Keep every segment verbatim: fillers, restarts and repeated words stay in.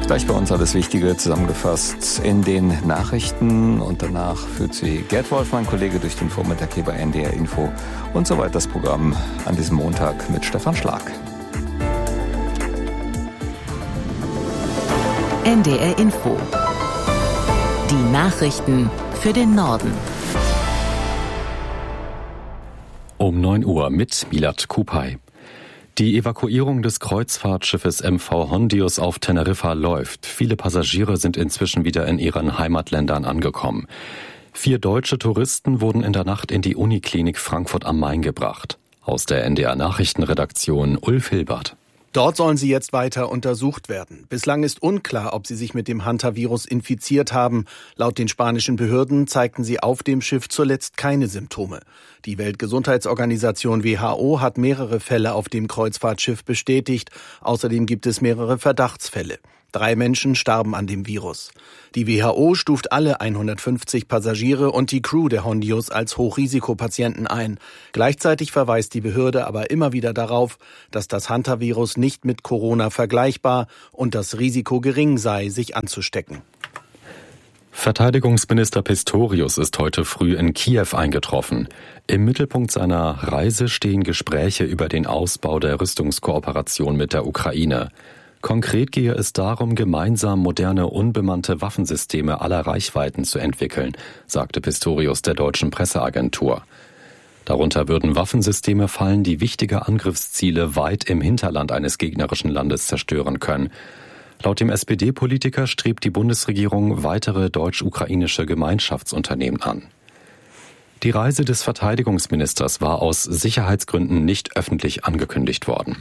Gleich bei uns alles Wichtige zusammengefasst in den Nachrichten und danach führt sie Gerd Wolf, mein Kollege, durch den Vormittag hier bei N D R Info und soweit das Programm an diesem Montag mit Stefan Schlag. N D R Info. Die Nachrichten für den Norden. Um neun Uhr mit Milad Kupay. Die Evakuierung des Kreuzfahrtschiffes M V Hondius auf Teneriffa läuft. Viele Passagiere sind inzwischen wieder in ihren Heimatländern angekommen. Vier deutsche Touristen wurden in der Nacht in die Uniklinik Frankfurt am Main gebracht. Aus der N D R Nachrichtenredaktion Ulf Hilbert. Dort sollen sie jetzt weiter untersucht werden. Bislang ist unklar, ob sie sich mit dem Hantavirus infiziert haben. Laut den spanischen Behörden zeigten sie auf dem Schiff zuletzt keine Symptome. Die Weltgesundheitsorganisation W H O hat mehrere Fälle auf dem Kreuzfahrtschiff bestätigt. Außerdem gibt es mehrere Verdachtsfälle. Drei Menschen starben an dem Virus. Die W H O stuft alle hundertfünfzig Passagiere und die Crew der Hondius als Hochrisikopatienten ein. Gleichzeitig verweist die Behörde aber immer wieder darauf, dass das Hantavirus nicht mit Corona vergleichbar und das Risiko gering sei, sich anzustecken. Verteidigungsminister Pistorius ist heute früh in Kiew eingetroffen. Im Mittelpunkt seiner Reise stehen Gespräche über den Ausbau der Rüstungskooperation mit der Ukraine. Konkret gehe es darum, gemeinsam moderne, unbemannte Waffensysteme aller Reichweiten zu entwickeln, sagte Pistorius der deutschen Presseagentur. Darunter würden Waffensysteme fallen, die wichtige Angriffsziele weit im Hinterland eines gegnerischen Landes zerstören können. Laut dem S P D-Politiker strebt die Bundesregierung weitere deutsch-ukrainische Gemeinschaftsunternehmen an. Die Reise des Verteidigungsministers war aus Sicherheitsgründen nicht öffentlich angekündigt worden.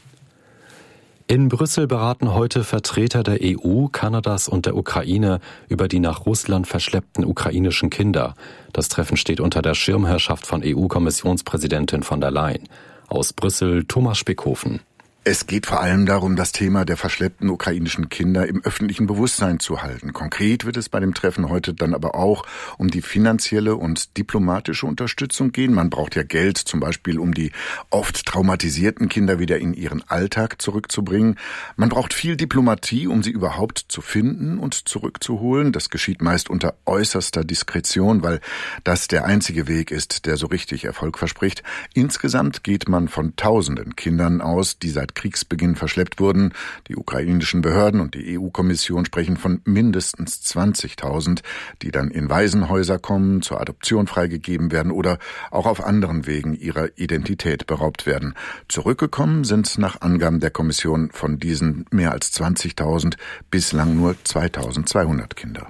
In Brüssel beraten heute Vertreter der E U, Kanadas und der Ukraine über die nach Russland verschleppten ukrainischen Kinder. Das Treffen steht unter der Schirmherrschaft von E U-Kommissionspräsidentin von der Leyen. Aus Brüssel Thomas Spickhofen. Es geht vor allem darum, das Thema der verschleppten ukrainischen Kinder im öffentlichen Bewusstsein zu halten. Konkret wird es bei dem Treffen heute dann aber auch um die finanzielle und diplomatische Unterstützung gehen. Man braucht ja Geld, zum Beispiel um die oft traumatisierten Kinder wieder in ihren Alltag zurückzubringen. Man braucht viel Diplomatie, um sie überhaupt zu finden und zurückzuholen. Das geschieht meist unter äußerster Diskretion, weil das der einzige Weg ist, der so richtig Erfolg verspricht. Insgesamt geht man von tausenden Kindern aus, die seit Kriegsbeginn verschleppt wurden. Die ukrainischen Behörden und die E U-Kommission sprechen von mindestens zwanzigtausend, die dann in Waisenhäuser kommen, zur Adoption freigegeben werden oder auch auf anderen Wegen ihrer Identität beraubt werden. Zurückgekommen sind nach Angaben der Kommission von diesen mehr als zwanzigtausend bislang nur zweitausendzweihundert Kinder.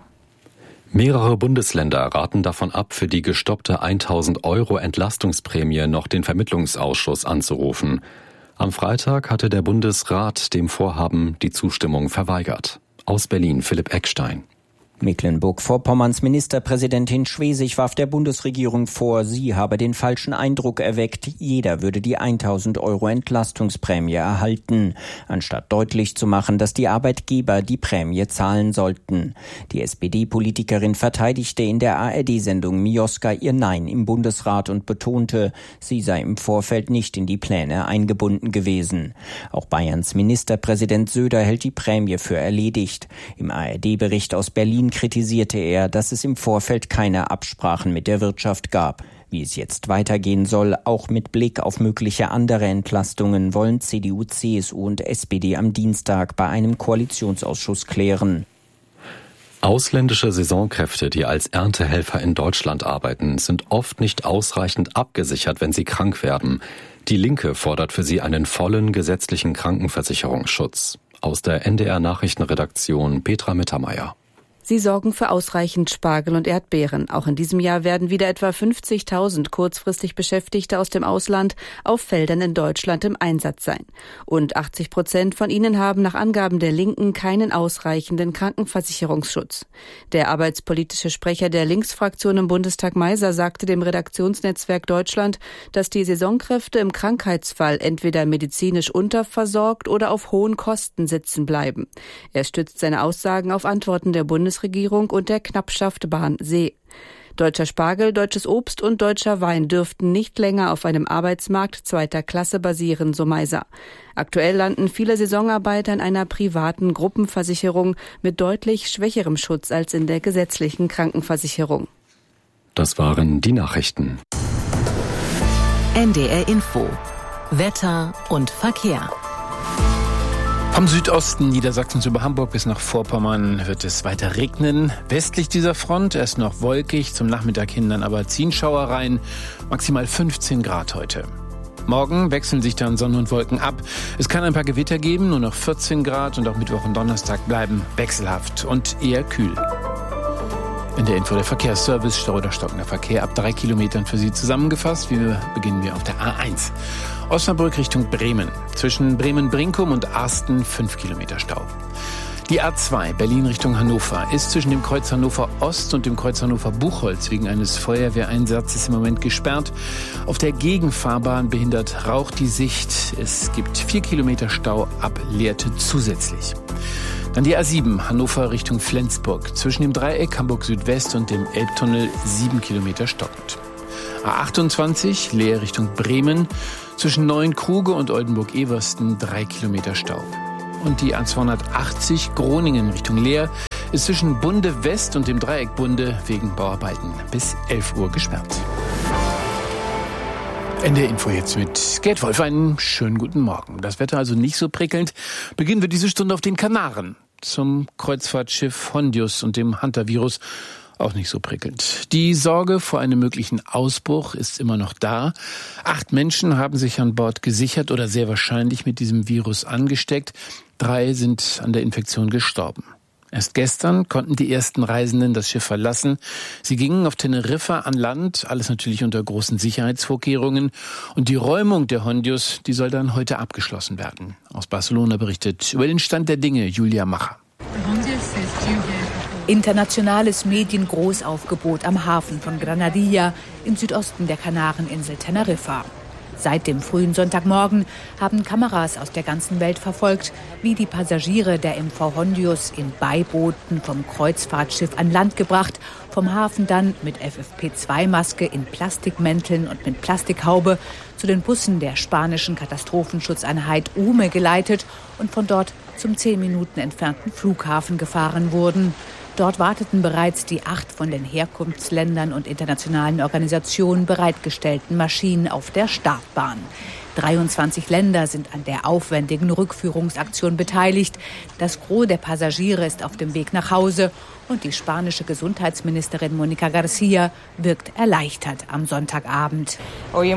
Mehrere Bundesländer raten davon ab, für die gestoppte tausend Euro Entlastungsprämie noch den Vermittlungsausschuss anzurufen. Am Freitag hatte der Bundesrat dem Vorhaben die Zustimmung verweigert. Aus Berlin Philipp Eckstein. Mecklenburg-Vorpommerns Ministerpräsidentin Schwesig warf der Bundesregierung vor, sie habe den falschen Eindruck erweckt, jeder würde die tausend Euro Entlastungsprämie erhalten, anstatt deutlich zu machen, dass die Arbeitgeber die Prämie zahlen sollten. Die S P D-Politikerin verteidigte in der A R D-Sendung Mioska ihr Nein im Bundesrat und betonte, sie sei im Vorfeld nicht in die Pläne eingebunden gewesen. Auch Bayerns Ministerpräsident Söder hält die Prämie für erledigt. Im A R D-Bericht aus Berlin kritisierte er, dass es im Vorfeld keine Absprachen mit der Wirtschaft gab. Wie es jetzt weitergehen soll, auch mit Blick auf mögliche andere Entlastungen, wollen C D U, C S U und S P D am Dienstag bei einem Koalitionsausschuss klären. Ausländische Saisonkräfte, die als Erntehelfer in Deutschland arbeiten, sind oft nicht ausreichend abgesichert, wenn sie krank werden. Die Linke fordert für sie einen vollen gesetzlichen Krankenversicherungsschutz. Aus der N D R Nachrichtenredaktion Petra Mittermeier. Sie sorgen für ausreichend Spargel und Erdbeeren. Auch in diesem Jahr werden wieder etwa fünfzigtausend kurzfristig Beschäftigte aus dem Ausland auf Feldern in Deutschland im Einsatz sein. Und achtzig Prozent von ihnen haben nach Angaben der Linken keinen ausreichenden Krankenversicherungsschutz. Der arbeitspolitische Sprecher der Linksfraktion im Bundestag Meiser sagte dem Redaktionsnetzwerk Deutschland, dass die Saisonkräfte im Krankheitsfall entweder medizinisch unterversorgt oder auf hohen Kosten sitzen bleiben. Er stützt seine Aussagen auf Antworten der Bundesregierung und der Knappschaft Bahn See. Deutscher Spargel, deutsches Obst und deutscher Wein dürften nicht länger auf einem Arbeitsmarkt zweiter Klasse basieren, so Meiser. Aktuell landen viele Saisonarbeiter in einer privaten Gruppenversicherung mit deutlich schwächerem Schutz als in der gesetzlichen Krankenversicherung. Das waren die Nachrichten. N D R Info. Wetter und Verkehr. Vom Südosten Niedersachsens über Hamburg bis nach Vorpommern wird es weiter regnen. Westlich dieser Front erst noch wolkig, zum Nachmittag hin dann aber ziehen Schauer rein. Maximal fünfzehn Grad heute. Morgen wechseln sich dann Sonne und Wolken ab. Es kann ein paar Gewitter geben, nur noch vierzehn Grad und auch Mittwoch und Donnerstag bleiben wechselhaft und eher kühl. In der Info der Verkehrsservice, Stau oder stockender Verkehr ab drei Kilometern für Sie zusammengefasst. Wir beginnen wir auf der A eins. Osnabrück Richtung Bremen. Zwischen Bremen-Brinkum und Arsten fünf Kilometer Stau. Die A zwei Berlin Richtung Hannover ist zwischen dem Kreuz Hannover Ost und dem Kreuz Hannover Buchholz wegen eines Feuerwehreinsatzes im Moment gesperrt. Auf der Gegenfahrbahn behindert Rauch die Sicht. Es gibt vier Kilometer Stau ab Lehrte zusätzlich. Dann die A sieben, Hannover Richtung Flensburg. Zwischen dem Dreieck Hamburg Südwest und dem Elbtunnel sieben Kilometer stockend. A achtundzwanzig, Leer Richtung Bremen. Zwischen Neuenkruge und Oldenburg-Eversten drei Kilometer Stau. Und die A zweihundertachtzig, Groningen Richtung Leer, ist zwischen Bunde West und dem Dreieck Bunde wegen Bauarbeiten bis elf Uhr gesperrt. In der Info jetzt mit Gerd Wolf. Einen schönen guten Morgen. Das Wetter also nicht so prickelnd. Beginnen wir diese Stunde auf den Kanaren. Zum Kreuzfahrtschiff Hondius und dem Hantavirus auch nicht so prickelnd. Die Sorge vor einem möglichen Ausbruch ist immer noch da. Acht Menschen haben sich an Bord gesichert oder sehr wahrscheinlich mit diesem Virus angesteckt. Drei sind an der Infektion gestorben. Erst gestern konnten die ersten Reisenden das Schiff verlassen. Sie gingen auf Teneriffa an Land, alles natürlich unter großen Sicherheitsvorkehrungen. Und die Räumung der Hondius, die soll dann heute abgeschlossen werden. Aus Barcelona berichtet über den Stand der Dinge Julia Macher. Internationales Mediengroßaufgebot am Hafen von Granadilla im Südosten der Kanareninsel Teneriffa. Seit dem frühen Sonntagmorgen haben Kameras aus der ganzen Welt verfolgt, wie die Passagiere der M V Hondius in Beibooten vom Kreuzfahrtschiff an Land gebracht, vom Hafen dann mit F F P zwei Maske in Plastikmänteln und mit Plastikhaube zu den Bussen der spanischen Katastrophenschutzeinheit U M E geleitet und von dort zum zehn Minuten entfernten Flughafen gefahren wurden. Dort warteten bereits die acht von den Herkunftsländern und internationalen Organisationen bereitgestellten Maschinen auf der Startbahn. dreiundzwanzig Länder sind an der aufwendigen Rückführungsaktion beteiligt. Das Gros der Passagiere ist auf dem Weg nach Hause und die spanische Gesundheitsministerin Mónica García wirkt erleichtert am Sonntagabend. Wir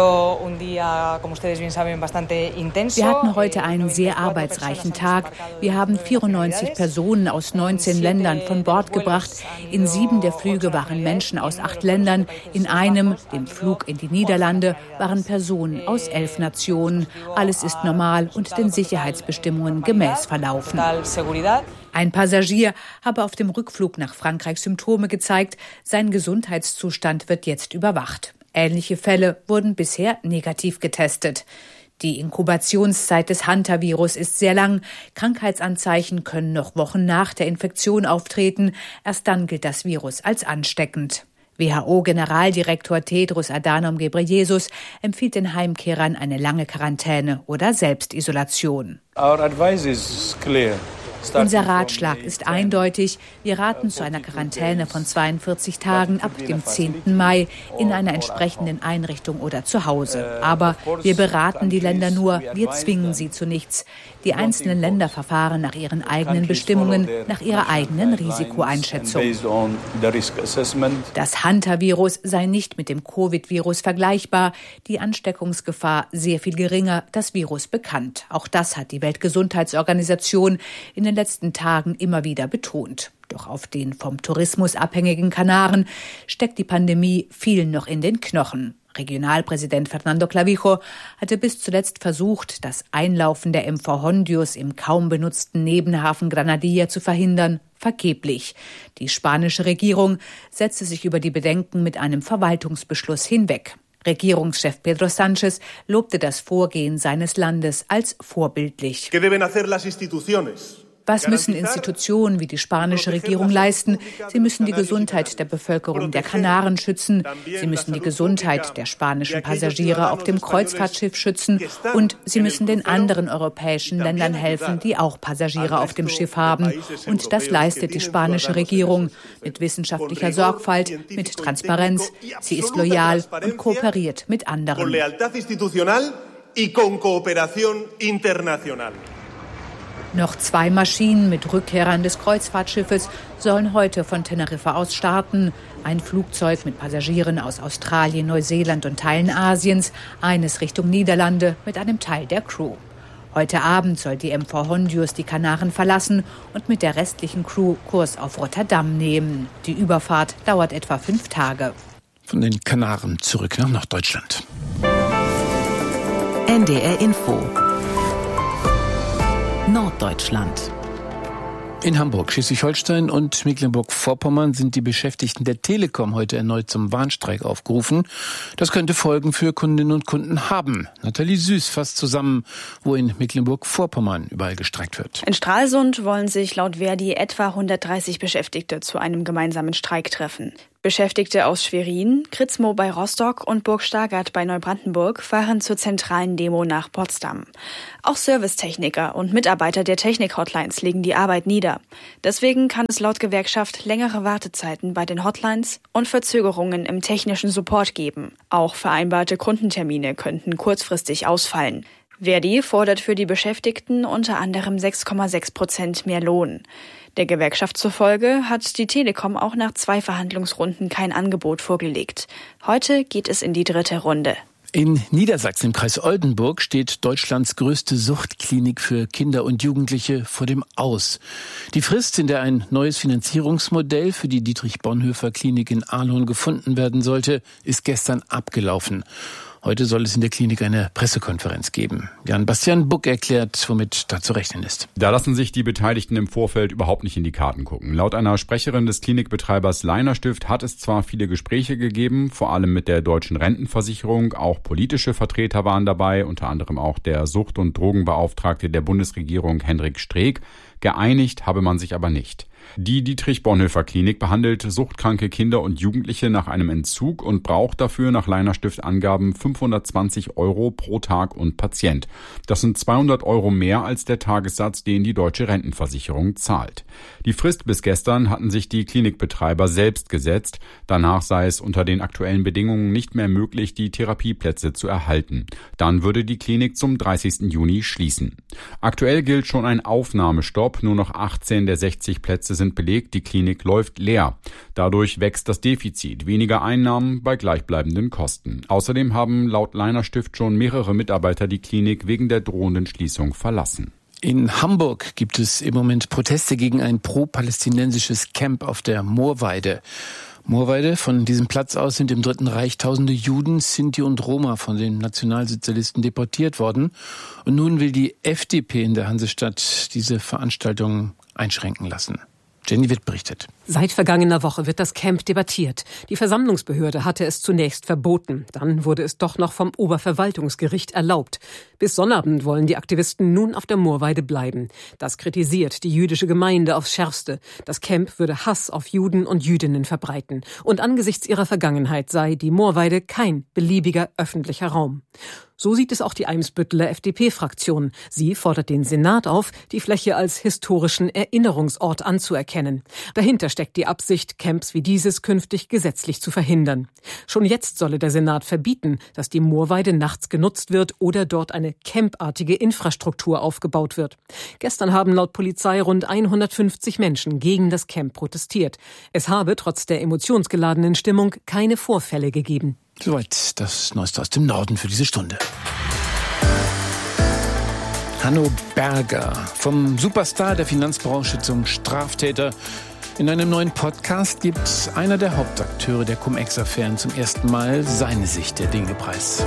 hatten heute einen sehr arbeitsreichen Tag. Wir haben vierundneunzig Personen aus neunzehn Ländern von Bord gebracht. In sieben der Flüge waren Menschen aus acht Ländern. In einem, dem Flug in die Niederlande, waren Personen aus elf Nationen. Alles ist normal und den Sicherheitsbestimmungen gemäß verlaufen. Ein Passagier habe auf dem Rückflug nach Frankreich Symptome gezeigt. Sein Gesundheitszustand wird jetzt überwacht. Ähnliche Fälle wurden bisher negativ getestet. Die Inkubationszeit des Hantavirus ist sehr lang. Krankheitsanzeichen können noch Wochen nach der Infektion auftreten. Erst dann gilt das Virus als ansteckend. W H O-Generaldirektor Tedros Adhanom Ghebreyesus empfiehlt den Heimkehrern eine lange Quarantäne oder Selbstisolation. Our advice is clear. Unser Ratschlag ist eindeutig. Wir raten zu einer Quarantäne von zweiundvierzig Tagen ab dem zehnten Mai in einer entsprechenden Einrichtung oder zu Hause. Aber wir beraten die Länder nur, wir zwingen sie zu nichts. Die einzelnen Länder verfahren nach ihren eigenen Bestimmungen, nach ihrer eigenen Risikoeinschätzung. Das Hantavirus sei nicht mit dem Covid-Virus vergleichbar, die Ansteckungsgefahr sehr viel geringer, das Virus bekannt. Auch das hat die Weltgesundheitsorganisation in den letzten Tagen immer wieder betont. Doch auf den vom Tourismus abhängigen Kanaren steckt die Pandemie vielen noch in den Knochen. Regionalpräsident Fernando Clavijo hatte bis zuletzt versucht, das Einlaufen der M V Hondius im kaum benutzten Nebenhafen Granadilla zu verhindern, vergeblich. Die spanische Regierung setzte sich über die Bedenken mit einem Verwaltungsbeschluss hinweg. Regierungschef Pedro Sánchez lobte das Vorgehen seines Landes als vorbildlich. ¿Qué deben hacer las instituciones? Was müssen Institutionen wie die spanische Regierung leisten? Sie müssen die Gesundheit der Bevölkerung der Kanaren schützen. Sie müssen die Gesundheit der spanischen Passagiere auf dem Kreuzfahrtschiff schützen. Und sie müssen den anderen europäischen Ländern helfen, die auch Passagiere auf dem Schiff haben. Und das leistet die spanische Regierung mit wissenschaftlicher Sorgfalt, mit Transparenz. Sie ist loyal und kooperiert mit anderen. Noch zwei Maschinen mit Rückkehrern des Kreuzfahrtschiffes sollen heute von Teneriffa aus starten. Ein Flugzeug mit Passagieren aus Australien, Neuseeland und Teilen Asiens, eines Richtung Niederlande mit einem Teil der Crew. Heute Abend soll die M V Hondius die Kanaren verlassen und mit der restlichen Crew Kurs auf Rotterdam nehmen. Die Überfahrt dauert etwa fünf Tage. Von den Kanaren zurück nach Norddeutschland. N D R Info Norddeutschland. In Hamburg, Schleswig-Holstein und Mecklenburg-Vorpommern sind die Beschäftigten der Telekom heute erneut zum Warnstreik aufgerufen. Das könnte Folgen für Kundinnen und Kunden haben. Nathalie Süß fasst zusammen, wo in Mecklenburg-Vorpommern überall gestreikt wird. In Stralsund wollen sich laut Verdi etwa hundertdreißig Beschäftigte zu einem gemeinsamen Streik treffen. Beschäftigte aus Schwerin, Kritzmo bei Rostock und Burg Stargard bei Neubrandenburg fahren zur zentralen Demo nach Potsdam. Auch Servicetechniker und Mitarbeiter der Technik-Hotlines legen die Arbeit nieder. Deswegen kann es laut Gewerkschaft längere Wartezeiten bei den Hotlines und Verzögerungen im technischen Support geben. Auch vereinbarte Kundentermine könnten kurzfristig ausfallen. Verdi fordert für die Beschäftigten unter anderem sechs Komma sechs Prozent mehr Lohn. Der Gewerkschaft zufolge hat die Telekom auch nach zwei Verhandlungsrunden kein Angebot vorgelegt. Heute geht es in die dritte Runde. In Niedersachsen im Kreis Oldenburg steht Deutschlands größte Suchtklinik für Kinder und Jugendliche vor dem Aus. Die Frist, in der ein neues Finanzierungsmodell für die Dietrich-Bonhoeffer-Klinik in Ahlon gefunden werden sollte, ist gestern abgelaufen. Heute soll es in der Klinik eine Pressekonferenz geben. Jan-Bastian Buck erklärt, womit da zu rechnen ist. Da lassen sich die Beteiligten im Vorfeld überhaupt nicht in die Karten gucken. Laut einer Sprecherin des Klinikbetreibers Leiner Stift hat es zwar viele Gespräche gegeben, vor allem mit der Deutschen Rentenversicherung. Auch politische Vertreter waren dabei, unter anderem auch der Sucht- und Drogenbeauftragte der Bundesregierung Hendrik Streeck. Geeinigt habe man sich aber nicht. Die Dietrich-Bonhoeffer-Klinik behandelt suchtkranke Kinder und Jugendliche nach einem Entzug und braucht dafür nach Leiner Stift Angaben fünfhundertzwanzig Euro pro Tag und Patient. Das sind zweihundert Euro mehr als der Tagessatz, den die Deutsche Rentenversicherung zahlt. Die Frist bis gestern hatten sich die Klinikbetreiber selbst gesetzt. Danach sei es unter den aktuellen Bedingungen nicht mehr möglich, die Therapieplätze zu erhalten. Dann würde die Klinik zum dreißigsten Juni schließen. Aktuell gilt schon ein Aufnahmestopp. Nur noch achtzehn der sechzig Plätze sind belegt, die Klinik läuft leer. Dadurch wächst das Defizit, weniger Einnahmen bei gleichbleibenden Kosten. Außerdem haben laut Leiner Stift schon mehrere Mitarbeiter die Klinik wegen der drohenden Schließung verlassen. In Hamburg gibt es im Moment Proteste gegen ein pro-palästinensisches Camp auf der Moorweide. Moorweide, von diesem Platz aus sind im Dritten Reich tausende Juden, Sinti und Roma von den Nationalsozialisten deportiert worden. Und nun will die F D P in der Hansestadt diese Veranstaltung einschränken lassen. Jenny Witt berichtet. Seit vergangener Woche wird das Camp debattiert. Die Versammlungsbehörde hatte es zunächst verboten. Dann wurde es doch noch vom Oberverwaltungsgericht erlaubt. Bis Sonnabend wollen die Aktivisten nun auf der Moorweide bleiben. Das kritisiert die jüdische Gemeinde aufs Schärfste. Das Camp würde Hass auf Juden und Jüdinnen verbreiten. Und angesichts ihrer Vergangenheit sei die Moorweide kein beliebiger öffentlicher Raum. So sieht es auch die Eimsbütteler F D P-Fraktion. Sie fordert den Senat auf, die Fläche als historischen Erinnerungsort anzuerkennen. Dahinter steckt die Absicht, Camps wie dieses künftig gesetzlich zu verhindern. Schon jetzt solle der Senat verbieten, dass die Moorweide nachts genutzt wird oder dort eine campartige Infrastruktur aufgebaut wird. Gestern haben laut Polizei rund hundertfünfzig Menschen gegen das Camp protestiert. Es habe trotz der emotionsgeladenen Stimmung keine Vorfälle gegeben. Soweit das Neueste aus dem Norden für diese Stunde. Hanno Berger, vom Superstar der Finanzbranche zum Straftäter. In einem neuen Podcast gibt einer der Hauptakteure der Cum-Ex-Affären zum ersten Mal seine Sicht der Dinge preis.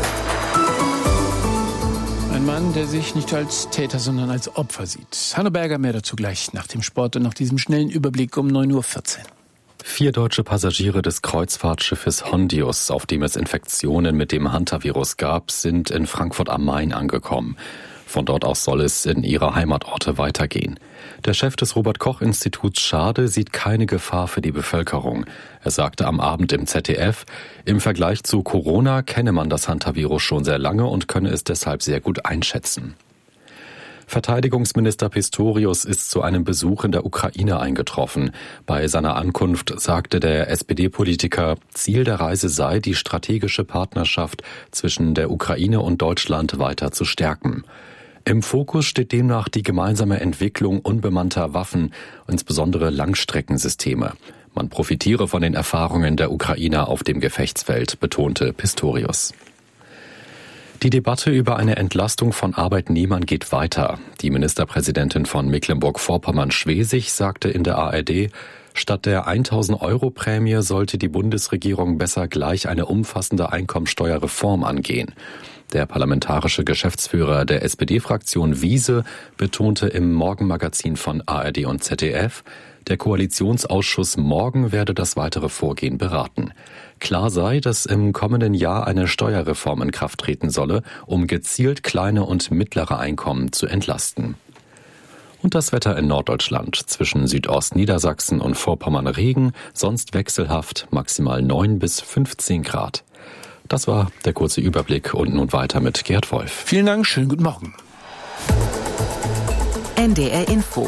Ein Mann, der sich nicht als Täter, sondern als Opfer sieht. Hanno Berger, mehr dazu gleich nach dem Sport und nach diesem schnellen Überblick um neun Uhr vierzehn. Vier deutsche Passagiere des Kreuzfahrtschiffes Hondius, auf dem es Infektionen mit dem Hantavirus gab, sind in Frankfurt am Main angekommen. Von dort aus soll es in ihre Heimatorte weitergehen. Der Chef des Robert-Koch-Instituts Schade sieht keine Gefahr für die Bevölkerung. Er sagte am Abend im Z D F, im Vergleich zu Corona kenne man das Hantavirus schon sehr lange und könne es deshalb sehr gut einschätzen. Verteidigungsminister Pistorius ist zu einem Besuch in der Ukraine eingetroffen. Bei seiner Ankunft sagte der S P D-Politiker, Ziel der Reise sei, die strategische Partnerschaft zwischen der Ukraine und Deutschland weiter zu stärken. Im Fokus steht demnach die gemeinsame Entwicklung unbemannter Waffen, insbesondere Langstreckensysteme. Man profitiere von den Erfahrungen der Ukrainer auf dem Gefechtsfeld, betonte Pistorius. Die Debatte über eine Entlastung von Arbeitnehmern geht weiter. Die Ministerpräsidentin von Mecklenburg-Vorpommern-Schwesig sagte in der A R D, statt der tausend Euro Prämie sollte die Bundesregierung besser gleich eine umfassende Einkommensteuerreform angehen. Der parlamentarische Geschäftsführer der S P D-Fraktion Wiese betonte im Morgenmagazin von A R D und Z D F, der Koalitionsausschuss morgen werde das weitere Vorgehen beraten. Klar sei, dass im kommenden Jahr eine Steuerreform in Kraft treten solle, um gezielt kleine und mittlere Einkommen zu entlasten. Und das Wetter in Norddeutschland. Zwischen Südostniedersachsen und Vorpommern Regen, sonst wechselhaft, maximal neun bis fünfzehn Grad. Das war der kurze Überblick und nun weiter mit Gerd Wolf. Vielen Dank, schönen guten Morgen. N D R Info.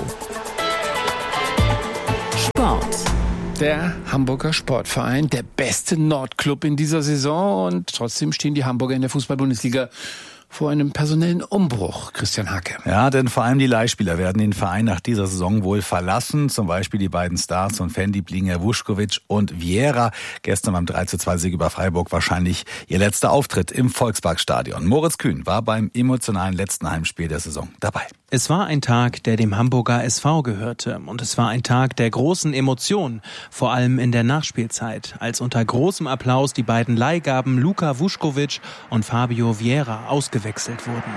Sport. Der Hamburger Sportverein, der beste Nordclub in dieser Saison, und trotzdem stehen die Hamburger in der Fußball-Bundesliga vor einem personellen Umbruch. Christian Hacke. Ja, denn vor allem die Leihspieler werden den Verein nach dieser Saison wohl verlassen. Zum Beispiel die beiden Stars und Fanlieblinge Vuskovic und Vieira. Gestern beim drei zu zwei Sieg über Freiburg wahrscheinlich ihr letzter Auftritt im Volksparkstadion. Moritz Kühn war beim emotionalen letzten Heimspiel der Saison dabei. Es war ein Tag, der dem Hamburger S V gehörte. Und es war ein Tag der großen Emotionen, vor allem in der Nachspielzeit, als unter großem Applaus die beiden Leihgaben Luka Vuskovic und Fabio Vieira ausgewechselt wurden.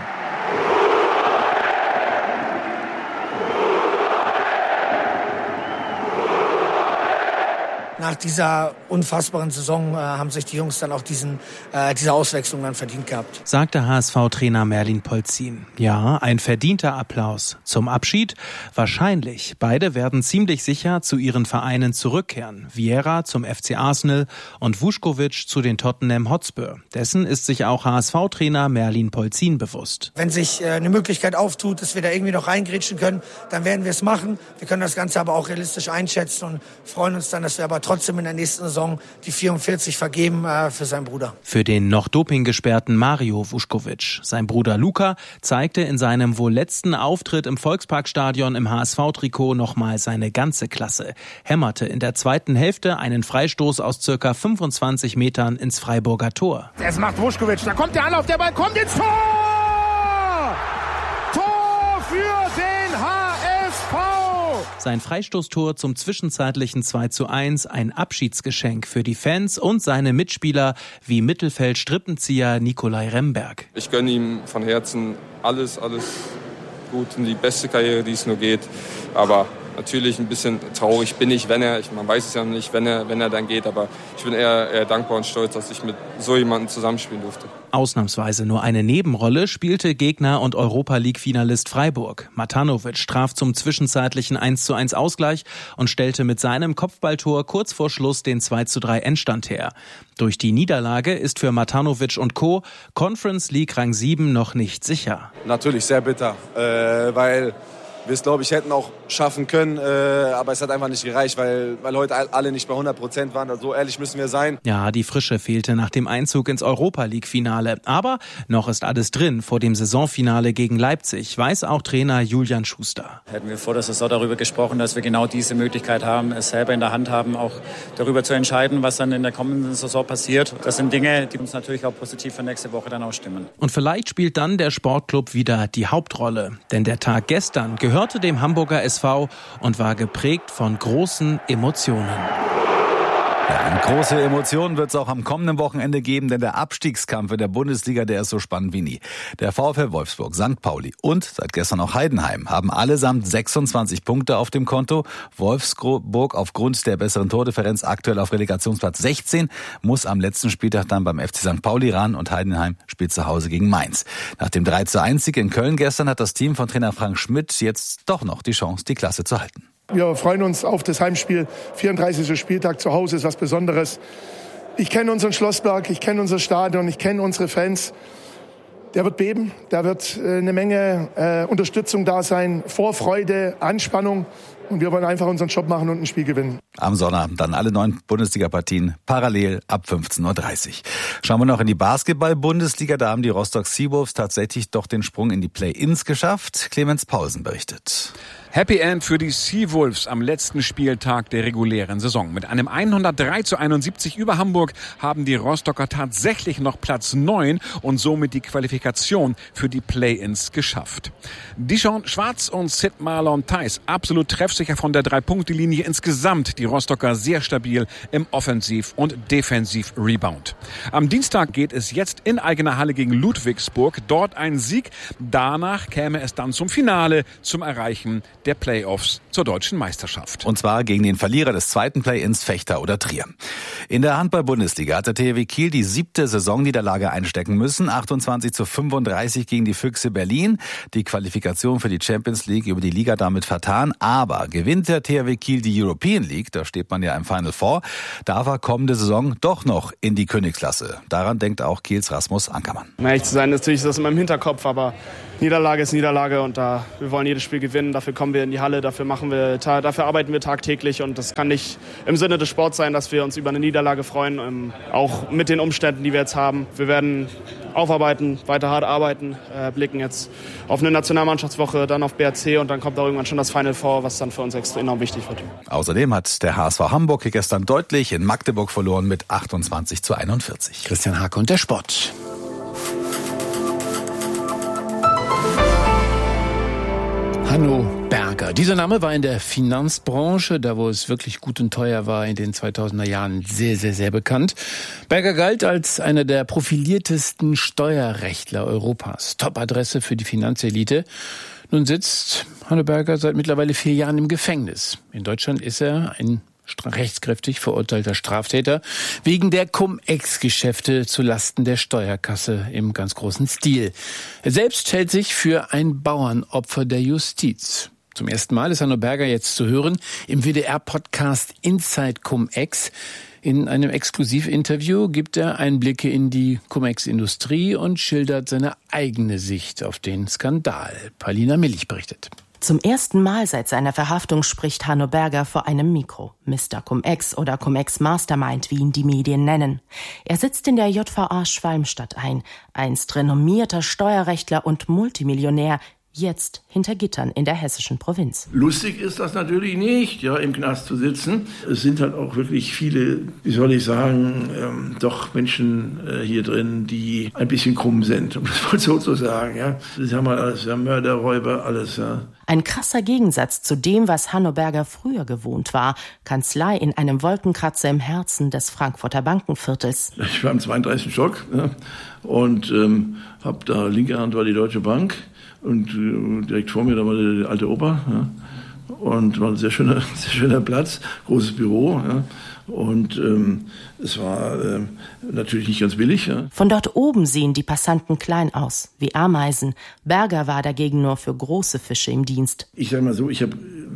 Nach dieser unfassbaren Saison äh, haben sich die Jungs dann auch diesen, äh, diese Auswechslung dann verdient gehabt. Sagte H S V-Trainer Merlin Polzin. Ja, ein verdienter Applaus. Zum Abschied? Wahrscheinlich. Beide werden ziemlich sicher zu ihren Vereinen zurückkehren. Vieira zum F C Arsenal und Vuskovic zu den Tottenham Hotspur. Dessen ist sich auch H S V-Trainer Merlin Polzin bewusst. Wenn sich äh, eine Möglichkeit auftut, dass wir da irgendwie noch reingrätschen können, dann werden wir es machen. Wir können das Ganze aber auch realistisch einschätzen und freuen uns dann, dass wir aber trotzdem in der nächsten Saison die vierundvierzig vergeben äh, für seinen Bruder. Für den noch dopinggesperrten Mario Vuskovic. Sein Bruder Luka zeigte in seinem wohl letzten Auftritt im Volksparkstadion im H S V-Trikot nochmal seine ganze Klasse. Hämmerte in der zweiten Hälfte einen Freistoß aus circa fünfundzwanzig Metern ins Freiburger Tor. Es macht Vuskovic, da kommt der Anlauf, der Ball kommt ins Tor! Tor für den H S V! Sein Freistoßtor zum zwischenzeitlichen zwei zu eins, ein Abschiedsgeschenk für die Fans und seine Mitspieler wie Mittelfeld-Strippenzieher Nikolai Remberg. Ich gönne ihm von Herzen alles, alles gut und die beste Karriere, die es nur geht. Aber natürlich ein bisschen traurig bin ich, wenn er, ich, man weiß es ja noch nicht, wenn er, wenn er dann geht. Aber ich bin eher, eher dankbar und stolz, dass ich mit so jemandem zusammenspielen durfte. Ausnahmsweise nur eine Nebenrolle spielte Gegner und Europa-League-Finalist Freiburg. Matanovic traf zum zwischenzeitlichen eins zu eins Ausgleich und stellte mit seinem Kopfballtor kurz vor Schluss den zwei zu drei Endstand her. Durch die Niederlage ist für Matanovic und Co. Conference League Rang sieben noch nicht sicher. Natürlich sehr bitter, äh, weil wir es, glaube ich, hätten auch schaffen können, äh, aber es hat einfach nicht gereicht, weil, weil heute alle nicht bei hundert Prozent waren. Also so ehrlich müssen wir sein. Ja, die Frische fehlte nach dem Einzug ins Europa-League-Finale. Aber noch ist alles drin vor dem Saisonfinale gegen Leipzig, weiß auch Trainer Julian Schuster. Hätten wir vor der Saison darüber gesprochen, dass wir genau diese Möglichkeit haben, es selber in der Hand haben, auch darüber zu entscheiden, was dann in der kommenden Saison passiert. Das sind Dinge, die uns natürlich auch positiv für nächste Woche dann ausstimmen. Und vielleicht spielt dann der Sportclub wieder die Hauptrolle. Denn der Tag gestern gehörte dem Hamburger S V und war geprägt von großen Emotionen. Ja, große Emotionen wird es auch am kommenden Wochenende geben, denn der Abstiegskampf in der Bundesliga, der ist so spannend wie nie. Der VfL Wolfsburg, Sankt Pauli und seit gestern auch Heidenheim haben allesamt sechsundzwanzig Punkte auf dem Konto. Wolfsburg aufgrund der besseren Tordifferenz aktuell auf Relegationsplatz sechzehn, muss am letzten Spieltag dann beim F C Sankt Pauli ran und Heidenheim spielt zu Hause gegen Mainz. Nach dem drei zu eins Sieg in Köln gestern hat das Team von Trainer Frank Schmidt jetzt doch noch die Chance, die Klasse zu halten. Wir freuen uns auf das Heimspiel. vierunddreißigster Spieltag zu Hause ist was Besonderes. Ich kenne unseren Schlossberg, ich kenne unser Stadion, ich kenne unsere Fans. Der wird beben, da wird eine Menge äh, Unterstützung da sein, Vorfreude, Anspannung. Und wir wollen einfach unseren Job machen und ein Spiel gewinnen. Am Sonnabend dann alle neun Bundesliga-Partien parallel ab fünfzehn Uhr dreißig. Schauen wir noch in die Basketball-Bundesliga. Da haben die Rostock Seawolves tatsächlich doch den Sprung in die Play-Ins geschafft. Clemens Pausen berichtet. Happy End für die Seawolves am letzten Spieltag der regulären Saison. Mit einem hundertdrei zu einundsiebzig über Hamburg haben die Rostocker tatsächlich noch Platz neun und somit die Qualifikation für die Play-Ins geschafft. Dishon Schwarz und Sid Marlon Theis absolut treffsicher von der Drei-Punkte-Linie. Insgesamt die Rostocker sehr stabil im Offensiv- und Defensiv-Rebound. Am Dienstag geht es jetzt in eigener Halle gegen Ludwigsburg. Dort ein Sieg. Danach käme es dann zum Finale, zum Erreichen der Playoffs zur deutschen Meisterschaft. Und zwar gegen den Verlierer des zweiten Play-ins, Fechter oder Trier. In der Handball-Bundesliga hat der T H W Kiel die siebte Saisonniederlage einstecken müssen. achtundzwanzig zu fünfunddreißig gegen die Füchse Berlin. Die Qualifikation für die Champions League über die Liga damit vertan. Aber gewinnt der T H W Kiel die European League, da steht man ja im Final Four, darf er kommende Saison doch noch in die Königsklasse. Daran denkt auch Kiels Rasmus Ankermann. Um ehrlich zu sein, natürlich ist das in meinem Hinterkopf, aber Niederlage ist Niederlage und da wir wollen jedes Spiel gewinnen. Dafür kommen wir in die Halle, dafür machen wir, dafür arbeiten wir tagtäglich und das kann nicht im Sinne des Sports sein, dass wir uns über eine Niederlage freuen, auch mit den Umständen, die wir jetzt haben. Wir werden aufarbeiten, weiter hart arbeiten, äh, blicken jetzt auf eine Nationalmannschaftswoche, dann auf B R C und dann kommt auch irgendwann schon das Final Four, was dann für uns extrem enorm wichtig wird. Außerdem hat der H S V Hamburg gestern deutlich in Magdeburg verloren mit achtundzwanzig zu einundvierzig. Christian Hake und der Sport. Hanno Berger. Dieser Name war in der Finanzbranche, da wo es wirklich gut und teuer war, in den zweitausender Jahren sehr, sehr, sehr bekannt. Berger galt als einer der profiliertesten Steuerrechtler Europas. Top-Adresse für die Finanzelite. Nun sitzt Hanno Berger seit mittlerweile vier Jahren im Gefängnis. In Deutschland ist er ein rechtskräftig verurteilter Straftäter wegen der Cum-Ex-Geschäfte zulasten der Steuerkasse im ganz großen Stil. Er selbst hält sich für ein Bauernopfer der Justiz. Zum ersten Mal ist Hanno Berger jetzt zu hören im W D R-Podcast Inside Cum-Ex. In einem Exklusivinterview gibt er Einblicke in die Cum-Ex-Industrie und schildert seine eigene Sicht auf den Skandal. Paulina Millich berichtet. Zum ersten Mal seit seiner Verhaftung spricht Hanno Berger vor einem Mikro. Mister Cum-Ex oder Cum-Ex Mastermind, wie ihn die Medien nennen. Er sitzt in der J V A Schwalmstadt ein, einst renommierter Steuerrechtler und Multimillionär, jetzt hinter Gittern in der hessischen Provinz. Lustig ist das natürlich nicht, ja, im Knast zu sitzen. Es sind halt auch wirklich viele, wie soll ich sagen, ähm, doch Menschen äh, hier drin, die ein bisschen krumm sind, um das mal so zu sagen. Ja. Das haben wir alles, ja, Mörder, Räuber, alles. Ja. Ein krasser Gegensatz zu dem, was Hanno Berger früher gewohnt war. Kanzlei in einem Wolkenkratzer im Herzen des Frankfurter Bankenviertels. Ich war im zweiunddreißigsten Stock, ja, und ähm, habe da, linke Hand war die Deutsche Bank. Und äh, direkt vor mir, da war der alte Opa, ja. Und war ein sehr schöner, sehr schöner Platz, großes Büro, ja. Und ähm, es war äh, natürlich nicht ganz billig. Ja. Von dort oben sehen die Passanten klein aus, wie Ameisen. Berger war dagegen nur für große Fische im Dienst. Ich sage mal so, ich habe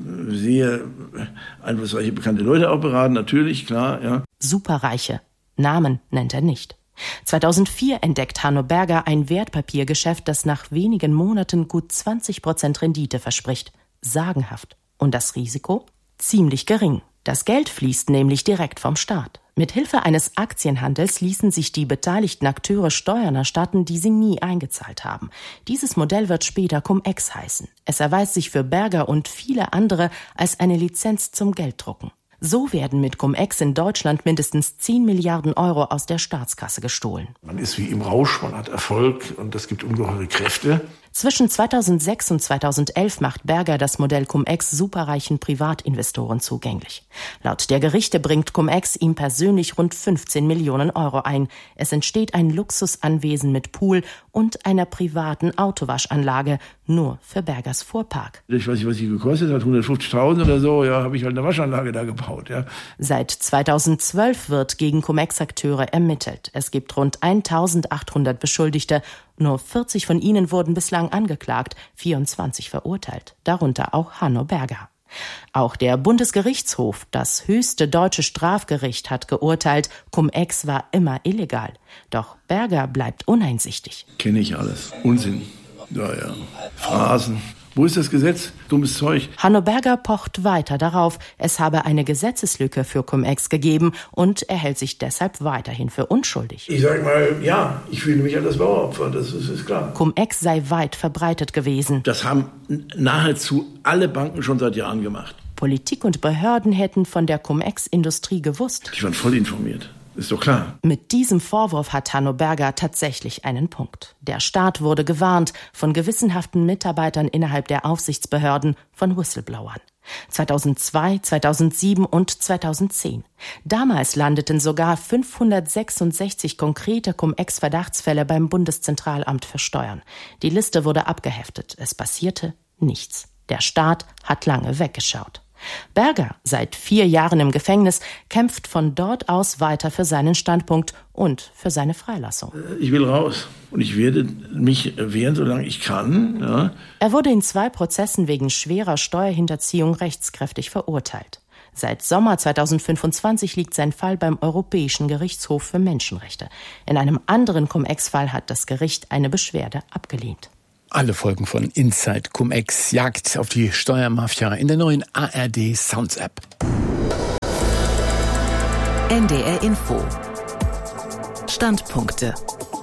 sehr einflussreiche, bekannte Leute auch beraten, natürlich, klar. Ja. Superreiche. Namen nennt er nicht. zweitausendvier entdeckt Hanno Berger ein Wertpapiergeschäft, das nach wenigen Monaten gut zwanzig Prozent Rendite verspricht. Sagenhaft. Und das Risiko? Ziemlich gering. Das Geld fließt nämlich direkt vom Staat. Mit Hilfe eines Aktienhandels ließen sich die beteiligten Akteure Steuern erstatten, die sie nie eingezahlt haben. Dieses Modell wird später Cum-Ex heißen. Es erweist sich für Berger und viele andere als eine Lizenz zum Gelddrucken. So werden mit Cum-Ex in Deutschland mindestens zehn Milliarden Euro aus der Staatskasse gestohlen. Man ist wie im Rausch, man hat Erfolg und das gibt ungeheure Kräfte. Zwischen zweitausendsechs und zweitausendelf macht Berger das Modell Cum-Ex superreichen Privatinvestoren zugänglich. Laut der Gerichte bringt Cum-Ex ihm persönlich rund fünfzehn Millionen Euro ein. Es entsteht ein Luxusanwesen mit Pool und einer privaten Autowaschanlage, nur für Bergers Fuhrpark. Ich weiß nicht, was die gekostet hat, hundertfünfzigtausend oder so, ja, habe ich halt eine Waschanlage da gebaut, ja. Seit zweitausendzwölf wird gegen Cum-Ex-Akteure ermittelt. Es gibt rund eintausendachthundert Beschuldigte. Nur vierzig von ihnen wurden bislang angeklagt, vierundzwanzig verurteilt, darunter auch Hanno Berger. Auch der Bundesgerichtshof, das höchste deutsche Strafgericht, hat geurteilt, Cum-Ex war immer illegal. Doch Berger bleibt uneinsichtig. Kenne ich alles. Unsinn. Ja, ja. Phrasen. Wo ist das Gesetz? Dummes Zeug. Hanno Berger pocht weiter darauf, es habe eine Gesetzeslücke für Cum-Ex gegeben und er hält sich deshalb weiterhin für unschuldig. Ich sag mal, ja, ich fühle mich als Bauopfer, das ist, ist klar. Cum-Ex sei weit verbreitet gewesen. Das haben nahezu alle Banken schon seit Jahren gemacht. Politik und Behörden hätten von der Cum-Ex-Industrie gewusst. Die waren voll informiert. Ist doch klar. Mit diesem Vorwurf hat Hanno Berger tatsächlich einen Punkt. Der Staat wurde gewarnt von gewissenhaften Mitarbeitern innerhalb der Aufsichtsbehörden, von Whistleblowern. zweitausendzwei, zweitausendsieben und zweitausendzehn. Damals landeten sogar fünfhundertsechsundsechzig konkrete Cum-Ex-Verdachtsfälle beim Bundeszentralamt für Steuern. Die Liste wurde abgeheftet. Es passierte nichts. Der Staat hat lange weggeschaut. Berger, seit vier Jahren im Gefängnis, kämpft von dort aus weiter für seinen Standpunkt und für seine Freilassung. Ich will raus und ich werde mich wehren, solange ich kann. Ja. Er wurde in zwei Prozessen wegen schwerer Steuerhinterziehung rechtskräftig verurteilt. Seit Sommer zweitausendfünfundzwanzig liegt sein Fall beim Europäischen Gerichtshof für Menschenrechte. In einem anderen Cum-Ex-Fall hat das Gericht eine Beschwerde abgelehnt. Alle Folgen von Inside Cum-Ex, Jagd auf die Steuermafia in der neuen A R D Sounds App. N D R Info. Standpunkte.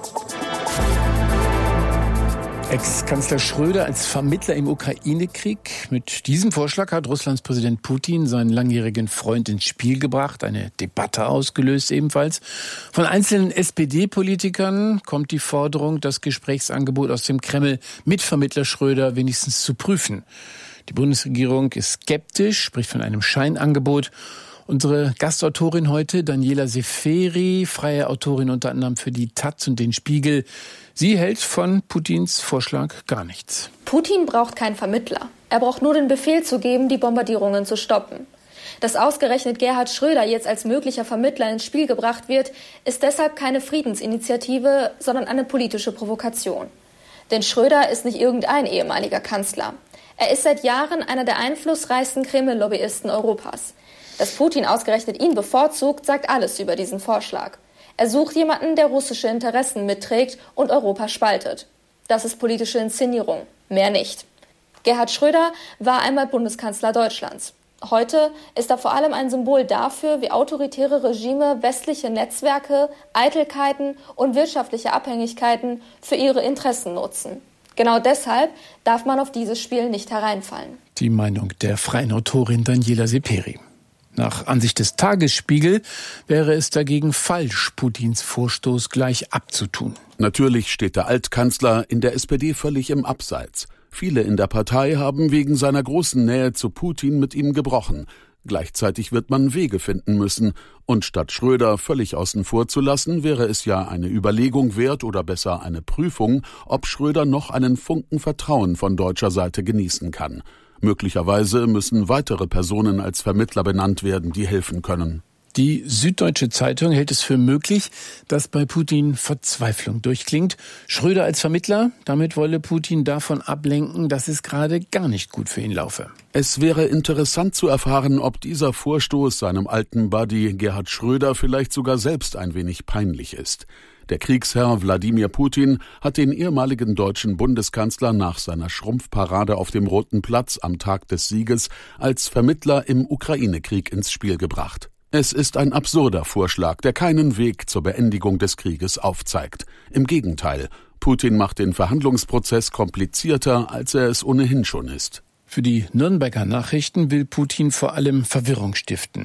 Ex-Kanzler Schröder als Vermittler im Ukraine-Krieg. Mit diesem Vorschlag hat Russlands Präsident Putin seinen langjährigen Freund ins Spiel gebracht, eine Debatte ausgelöst ebenfalls. Von einzelnen S P D-Politikern kommt die Forderung, das Gesprächsangebot aus dem Kreml mit Vermittler Schröder wenigstens zu prüfen. Die Bundesregierung ist skeptisch, spricht von einem Scheinangebot. Unsere Gastautorin heute, Daniela Seferi, freie Autorin unter anderem für die Taz und den Spiegel. Sie hält von Putins Vorschlag gar nichts. Putin braucht keinen Vermittler. Er braucht nur den Befehl zu geben, die Bombardierungen zu stoppen. Dass ausgerechnet Gerhard Schröder jetzt als möglicher Vermittler ins Spiel gebracht wird, ist deshalb keine Friedensinitiative, sondern eine politische Provokation. Denn Schröder ist nicht irgendein ehemaliger Kanzler. Er ist seit Jahren einer der einflussreichsten Kreml-Lobbyisten Europas. Dass Putin ausgerechnet ihn bevorzugt, sagt alles über diesen Vorschlag. Er sucht jemanden, der russische Interessen mitträgt und Europa spaltet. Das ist politische Inszenierung, mehr nicht. Gerhard Schröder war einmal Bundeskanzler Deutschlands. Heute ist er vor allem ein Symbol dafür, wie autoritäre Regime westliche Netzwerke, Eitelkeiten und wirtschaftliche Abhängigkeiten für ihre Interessen nutzen. Genau deshalb darf man auf dieses Spiel nicht hereinfallen. Die Meinung der freien Autorin Daniela Seferi. Nach Ansicht des Tagesspiegel wäre es dagegen falsch, Putins Vorstoß gleich abzutun. Natürlich steht der Altkanzler in der S P D völlig im Abseits. Viele in der Partei haben wegen seiner großen Nähe zu Putin mit ihm gebrochen. Gleichzeitig wird man Wege finden müssen. Und statt Schröder völlig außen vor zu lassen, wäre es ja eine Überlegung wert oder besser eine Prüfung, ob Schröder noch einen Funken Vertrauen von deutscher Seite genießen kann. Möglicherweise müssen weitere Personen als Vermittler benannt werden, die helfen können. Die Süddeutsche Zeitung hält es für möglich, dass bei Putin Verzweiflung durchklingt. Schröder als Vermittler, damit wolle Putin davon ablenken, dass es gerade gar nicht gut für ihn laufe. Es wäre interessant zu erfahren, ob dieser Vorstoß seinem alten Buddy Gerhard Schröder vielleicht sogar selbst ein wenig peinlich ist. Der Kriegsherr Wladimir Putin hat den ehemaligen deutschen Bundeskanzler nach seiner Schrumpfparade auf dem Roten Platz am Tag des Sieges als Vermittler im Ukraine-Krieg ins Spiel gebracht. Es ist ein absurder Vorschlag, der keinen Weg zur Beendigung des Krieges aufzeigt. Im Gegenteil, Putin macht den Verhandlungsprozess komplizierter, als er es ohnehin schon ist. Für die Nürnberger Nachrichten will Putin vor allem Verwirrung stiften.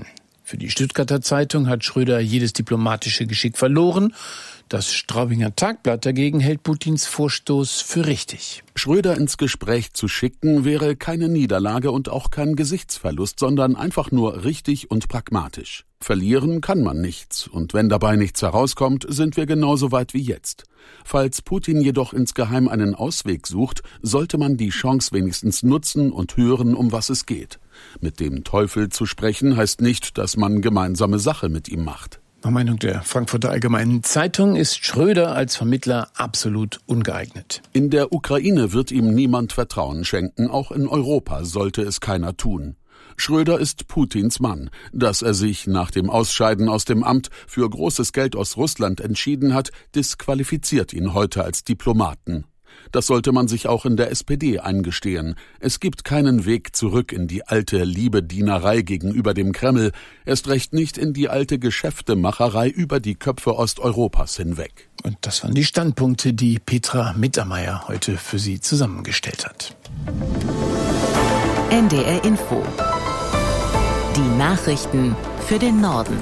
Für die Stuttgarter Zeitung hat Schröder jedes diplomatische Geschick verloren. Das Straubinger Tagblatt dagegen hält Putins Vorstoß für richtig. Schröder ins Gespräch zu schicken, wäre keine Niederlage und auch kein Gesichtsverlust, sondern einfach nur richtig und pragmatisch. Verlieren kann man nichts, und wenn dabei nichts herauskommt, sind wir genauso weit wie jetzt. Falls Putin jedoch insgeheim einen Ausweg sucht, sollte man die Chance wenigstens nutzen und hören, um was es geht. Mit dem Teufel zu sprechen heißt nicht, dass man gemeinsame Sache mit ihm macht. Nach Meinung der Frankfurter Allgemeinen Zeitung ist Schröder als Vermittler absolut ungeeignet. In der Ukraine wird ihm niemand Vertrauen schenken, auch in Europa sollte es keiner tun. Schröder ist Putins Mann. Dass er sich nach dem Ausscheiden aus dem Amt für großes Geld aus Russland entschieden hat, disqualifiziert ihn heute als Diplomaten. Das sollte man sich auch in der S P D eingestehen. Es gibt keinen Weg zurück in die alte Liebedienerei gegenüber dem Kreml, erst recht nicht in die alte Geschäftemacherei über die Köpfe Osteuropas hinweg. Und das waren die Standpunkte, die Petra Mittermeier heute für Sie zusammengestellt hat. N D R Info. Die Nachrichten für den Norden.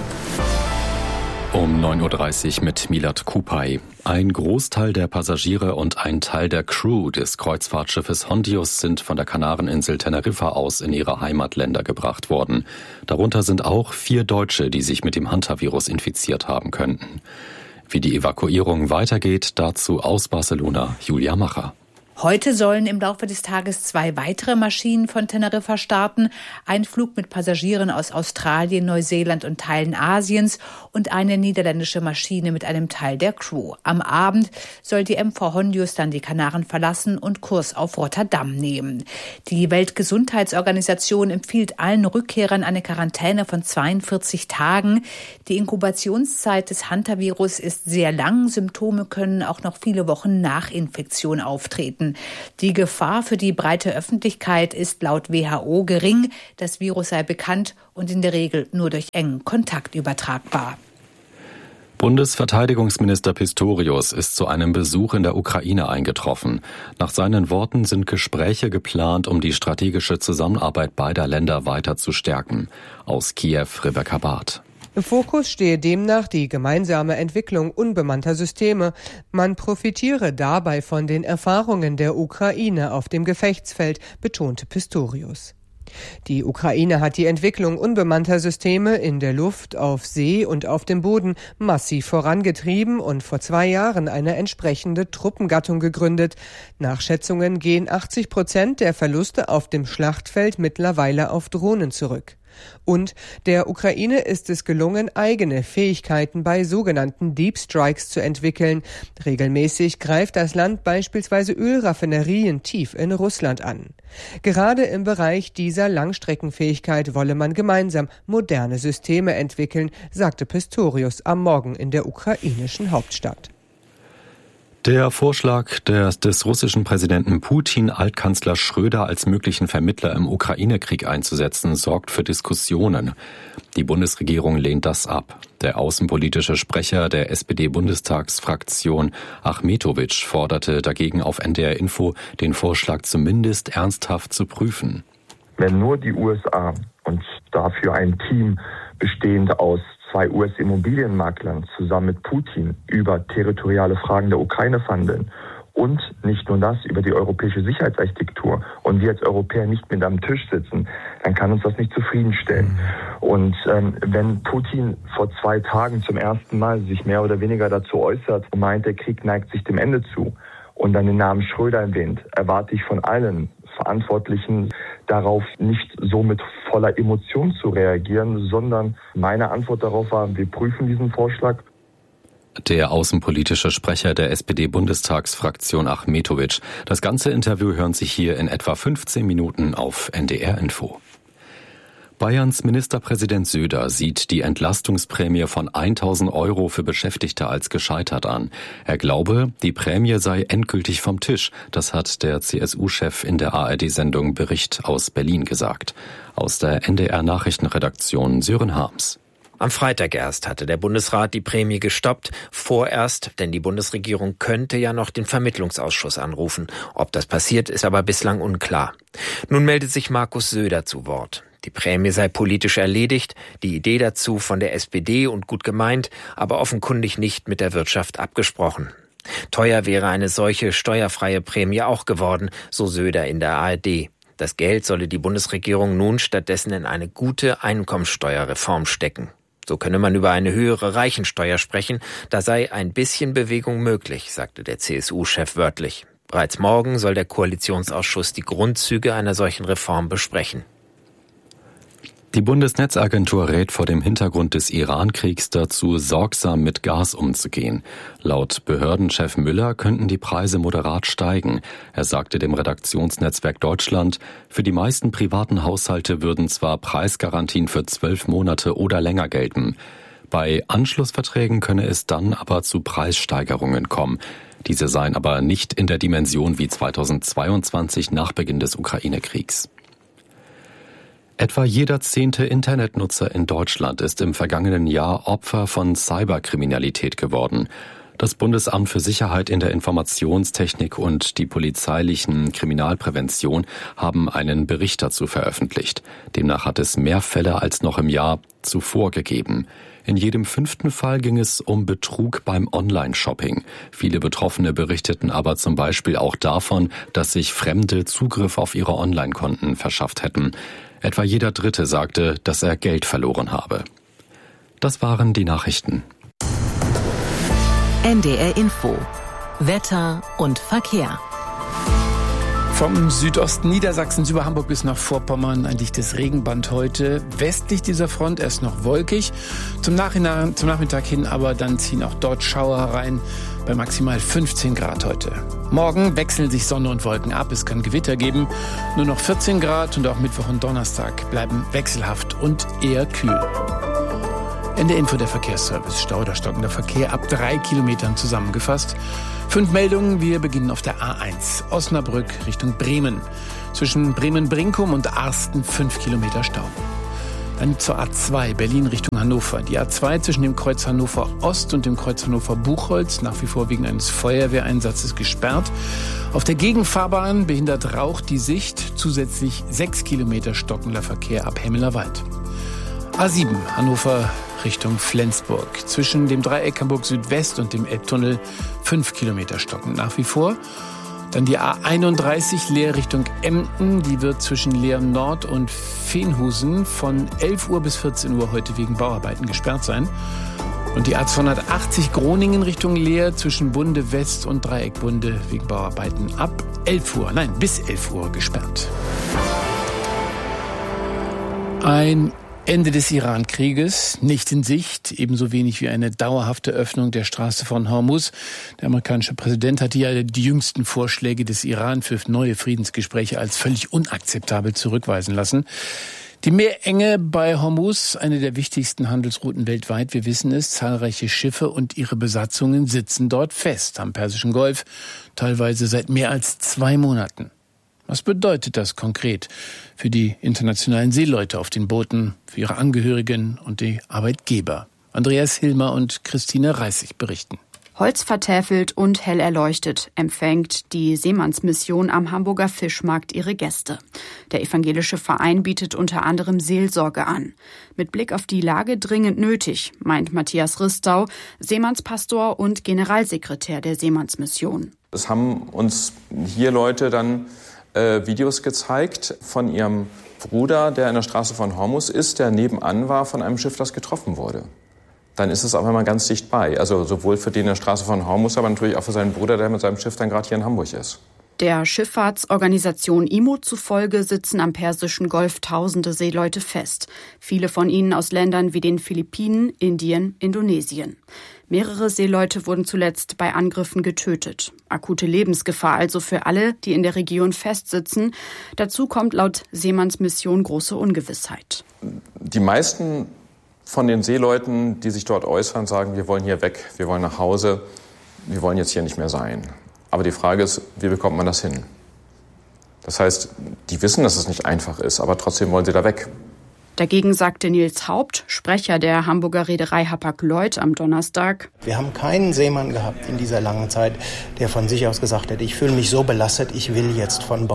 Um neun Uhr dreißig mit Milad Kupay. Ein Großteil der Passagiere und ein Teil der Crew des Kreuzfahrtschiffes Hondius sind von der Kanareninsel Teneriffa aus in ihre Heimatländer gebracht worden. Darunter sind auch vier Deutsche, die sich mit dem Hantavirus infiziert haben könnten. Wie die Evakuierung weitergeht, dazu aus Barcelona Julia Macher. Heute sollen im Laufe des Tages zwei weitere Maschinen von Teneriffa starten. Ein Flug mit Passagieren aus Australien, Neuseeland und Teilen Asiens und eine niederländische Maschine mit einem Teil der Crew. Am Abend soll die M V Hondius dann die Kanaren verlassen und Kurs auf Rotterdam nehmen. Die Weltgesundheitsorganisation empfiehlt allen Rückkehrern eine Quarantäne von zweiundvierzig Tagen. Die Inkubationszeit des Hantavirus ist sehr lang. Symptome können auch noch viele Wochen nach Infektion auftreten. Die Gefahr für die breite Öffentlichkeit ist laut W H O gering. Das Virus sei bekannt und in der Regel nur durch engen Kontakt übertragbar. Bundesverteidigungsminister Pistorius ist zu einem Besuch in der Ukraine eingetroffen. Nach seinen Worten sind Gespräche geplant, um die strategische Zusammenarbeit beider Länder weiter zu stärken. Aus Kiew Rebecca Barth. Im Fokus stehe demnach die gemeinsame Entwicklung unbemannter Systeme. Man profitiere dabei von den Erfahrungen der Ukraine auf dem Gefechtsfeld, betonte Pistorius. Die Ukraine hat die Entwicklung unbemannter Systeme in der Luft, auf See und auf dem Boden massiv vorangetrieben und vor zwei Jahren eine entsprechende Truppengattung gegründet. Nach Schätzungen gehen achtzig Prozent der Verluste auf dem Schlachtfeld mittlerweile auf Drohnen zurück. Und der Ukraine ist es gelungen, eigene Fähigkeiten bei sogenannten Deep Strikes zu entwickeln. Regelmäßig greift das Land beispielsweise Ölraffinerien tief in Russland an. Gerade im Bereich dieser Langstreckenfähigkeit wolle man gemeinsam moderne Systeme entwickeln, sagte Pistorius am Morgen in der ukrainischen Hauptstadt. Der Vorschlag des, des russischen Präsidenten Putin, Altkanzler Schröder als möglichen Vermittler im Ukraine-Krieg einzusetzen, sorgt für Diskussionen. Die Bundesregierung lehnt das ab. Der außenpolitische Sprecher der S P D-Bundestagsfraktion Achmetowitsch forderte dagegen auf N D R Info, den Vorschlag zumindest ernsthaft zu prüfen. Wenn nur die U S A und dafür ein Team bestehend aus zwei U S-Immobilienmaklern zusammen mit Putin über territoriale Fragen der Ukraine verhandeln und nicht nur das, über die europäische Sicherheitsarchitektur und wir als Europäer nicht mit am Tisch sitzen, dann kann uns das nicht zufriedenstellen. Und ähm, wenn Putin vor zwei Tagen zum ersten Mal sich mehr oder weniger dazu äußert und meint, der Krieg neigt sich dem Ende zu und dann den Namen Schröder erwähnt, erwarte ich von allen Verantwortlichen darauf nicht so mit voller Emotion zu reagieren, sondern meine Antwort darauf war, wir prüfen diesen Vorschlag. Der außenpolitische Sprecher der S P D-Bundestagsfraktion Achmetowitsch. Das ganze Interview hören Sie hier in etwa fünfzehn Minuten auf N D R Info. Bayerns Ministerpräsident Söder sieht die Entlastungsprämie von tausend Euro für Beschäftigte als gescheitert an. Er glaube, die Prämie sei endgültig vom Tisch. Das hat der C S U-Chef in der A R D-Sendung Bericht aus Berlin gesagt. Aus der N D R-Nachrichtenredaktion Sören Harms. Am Freitag erst hatte der Bundesrat die Prämie gestoppt, vorerst, denn die Bundesregierung könnte ja noch den Vermittlungsausschuss anrufen. Ob das passiert, ist aber bislang unklar. Nun meldet sich Markus Söder zu Wort. Die Prämie sei politisch erledigt, die Idee dazu von der S P D und gut gemeint, aber offenkundig nicht mit der Wirtschaft abgesprochen. Teuer wäre eine solche steuerfreie Prämie auch geworden, so Söder in der A R D. Das Geld solle die Bundesregierung nun stattdessen in eine gute Einkommensteuerreform stecken. So könne man über eine höhere Reichensteuer sprechen, da sei ein bisschen Bewegung möglich, sagte der C S U-Chef wörtlich. Bereits morgen soll der Koalitionsausschuss die Grundzüge einer solchen Reform besprechen. Die Bundesnetzagentur rät vor dem Hintergrund des Iran-Kriegs dazu, sorgsam mit Gas umzugehen. Laut Behördenchef Müller könnten die Preise moderat steigen. Er sagte dem Redaktionsnetzwerk Deutschland, für die meisten privaten Haushalte würden zwar Preisgarantien für zwölf Monate oder länger gelten. Bei Anschlussverträgen könne es dann aber zu Preissteigerungen kommen. Diese seien aber nicht in der Dimension wie zweitausendzweiundzwanzig nach Beginn des Ukraine-Kriegs. Etwa jeder zehnte Internetnutzer in Deutschland ist im vergangenen Jahr Opfer von Cyberkriminalität geworden. Das Bundesamt für Sicherheit in der Informationstechnik und die polizeilichen Kriminalprävention haben einen Bericht dazu veröffentlicht. Demnach hat es mehr Fälle als noch im Jahr zuvor gegeben. In jedem fünften Fall ging es um Betrug beim Online-Shopping. Viele Betroffene berichteten aber zum Beispiel auch davon, dass sich Fremde Zugriff auf ihre Online-Konten verschafft hätten. Etwa jeder Dritte sagte, dass er Geld verloren habe. Das waren die Nachrichten. N D R Info. Wetter und Verkehr. Vom Südosten Niedersachsens über Hamburg bis nach Vorpommern ein dichtes Regenband heute. Westlich dieser Front erst noch wolkig. Zum Nachhinein, zum Nachmittag hin aber dann ziehen auch dort Schauer herein bei maximal fünfzehn Grad heute. Morgen wechseln sich Sonne und Wolken ab. Es kann Gewitter geben. Nur noch vierzehn Grad und auch Mittwoch und Donnerstag bleiben wechselhaft und eher kühl. In der Info der Verkehrsservice. Stau oder stockender Verkehr ab drei Kilometern zusammengefasst. Fünf Meldungen. Wir beginnen auf der A eins. Osnabrück Richtung Bremen. Zwischen Bremen-Brinkum und Arsten fünf Kilometer Stau. Dann zur A zwei, Berlin Richtung Hannover. Die A zwei zwischen dem Kreuz Hannover Ost und dem Kreuz Hannover Buchholz nach wie vor wegen eines Feuerwehreinsatzes gesperrt. Auf der Gegenfahrbahn behindert Rauch die Sicht. Zusätzlich sechs Kilometer stockender Verkehr ab Hemmelerwald. A sieben, Hannover Richtung Flensburg. Zwischen dem Dreieck Hamburg Südwest und dem Elbtunnel fünf Kilometer stockend nach wie vor. Dann die A einunddreißig Leer Richtung Emden. Die wird zwischen Leer Nord und Veenhusen von elf Uhr bis vierzehn Uhr heute wegen Bauarbeiten gesperrt sein. Und die A zweihundertachtzig Groningen Richtung Leer zwischen Bunde West und Dreieck Bunde wegen Bauarbeiten ab elf Uhr, nein, bis elf Uhr gesperrt. Ein Ende des Iran-Krieges nicht in Sicht, ebenso wenig wie eine dauerhafte Öffnung der Straße von Hormuz. Der amerikanische Präsident hatte ja die jüngsten Vorschläge des Iran für neue Friedensgespräche als völlig unakzeptabel zurückweisen lassen. Die Meerenge bei Hormuz, eine der wichtigsten Handelsrouten weltweit, wir wissen es, zahlreiche Schiffe und ihre Besatzungen sitzen dort fest am Persischen Golf, teilweise seit mehr als zwei Monaten. Was bedeutet das konkret für die internationalen Seeleute auf den Booten, für ihre Angehörigen und die Arbeitgeber? Andreas Hilmer und Christine Reissig berichten. Holzvertäfelt und hell erleuchtet empfängt die Seemannsmission am Hamburger Fischmarkt ihre Gäste. Der evangelische Verein bietet unter anderem Seelsorge an. Mit Blick auf die Lage dringend nötig, meint Matthias Ristau, Seemannspastor und Generalsekretär der Seemannsmission. Es haben uns hier Leute dann äh, Videos gezeigt von ihrem Bruder, der in der Straße von Hormuz ist, der nebenan war von einem Schiff, das getroffen wurde. Dann ist es auf einmal ganz dicht bei. Also sowohl für den in der Straße von Hormuz, aber natürlich auch für seinen Bruder, der mit seinem Schiff dann gerade hier in Hamburg ist. Der Schifffahrtsorganisation I M O zufolge sitzen am Persischen Golf tausende Seeleute fest. Viele von ihnen aus Ländern wie den Philippinen, Indien, Indonesien. Mehrere Seeleute wurden zuletzt bei Angriffen getötet. Akute Lebensgefahr also für alle, die in der Region festsitzen. Dazu kommt laut Seemannsmission große Ungewissheit. Die meisten von den Seeleuten, die sich dort äußern, sagen, wir wollen hier weg, wir wollen nach Hause, wir wollen jetzt hier nicht mehr sein. Aber die Frage ist, wie bekommt man das hin? Das heißt, die wissen, dass es nicht einfach ist, aber trotzdem wollen sie da weg. Dagegen sagte Nils Haupt, Sprecher der Hamburger Reederei Hapag-Lloyd am Donnerstag: Wir haben keinen Seemann gehabt in dieser langen Zeit, der von sich aus gesagt hätte, ich fühle mich so belastet, ich will jetzt von Bord.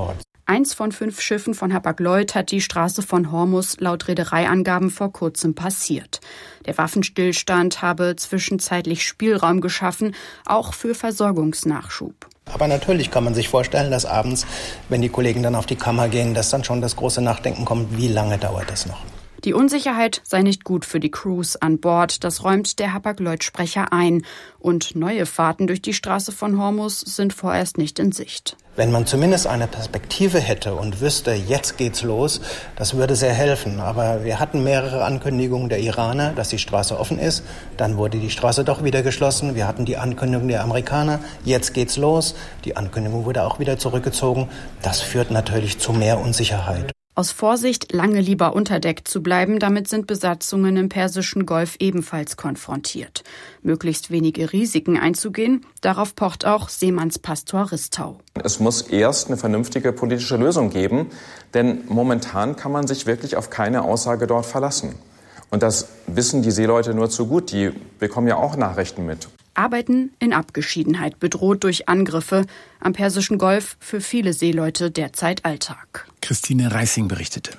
Eins von fünf Schiffen von Hapag-Lloyd hat die Straße von Hormuz laut Reedereiangaben vor kurzem passiert. Der Waffenstillstand habe zwischenzeitlich Spielraum geschaffen, auch für Versorgungsnachschub. Aber natürlich kann man sich vorstellen, dass abends, wenn die Kollegen dann auf die Kammer gehen, dass dann schon das große Nachdenken kommt, wie lange dauert das noch? Die Unsicherheit sei nicht gut für die Crews an Bord, das räumt der Hapag-Lloyd-Sprecher ein. Und neue Fahrten durch die Straße von Hormuz sind vorerst nicht in Sicht. Wenn man zumindest eine Perspektive hätte und wüsste, jetzt geht's los, das würde sehr helfen. Aber wir hatten mehrere Ankündigungen der Iraner, dass die Straße offen ist. Dann wurde die Straße doch wieder geschlossen. Wir hatten die Ankündigung der Amerikaner, jetzt geht's los. Die Ankündigung wurde auch wieder zurückgezogen. Das führt natürlich zu mehr Unsicherheit. Aus Vorsicht, lange lieber unter Deck zu bleiben, damit sind Besatzungen im Persischen Golf ebenfalls konfrontiert. Möglichst wenige Risiken einzugehen, darauf pocht auch Seemannspastor Ristau. Es muss erst eine vernünftige politische Lösung geben, denn momentan kann man sich wirklich auf keine Aussage dort verlassen. Und das wissen die Seeleute nur zu gut, die bekommen ja auch Nachrichten mit. Arbeiten in Abgeschiedenheit, bedroht durch Angriffe. Am Persischen Golf für viele Seeleute derzeit Alltag. Christine Reissing berichtete.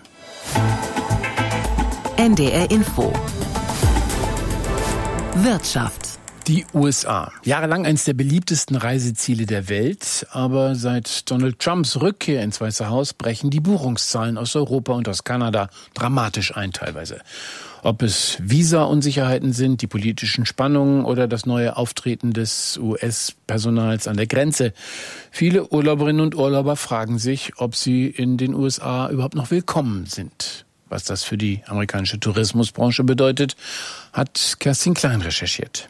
N D R Info. Wirtschaft. Die U S A. Jahrelang eines der beliebtesten Reiseziele der Welt. Aber seit Donald Trumps Rückkehr ins Weiße Haus brechen die Buchungszahlen aus Europa und aus Kanada dramatisch ein teilweise. Ob es Visa-Unsicherheiten sind, die politischen Spannungen oder das neue Auftreten des U S-Personals an der Grenze. Viele Urlauberinnen und Urlauber fragen sich, ob sie in den U S A überhaupt noch willkommen sind. Was das für die amerikanische Tourismusbranche bedeutet, hat Kerstin Klein recherchiert.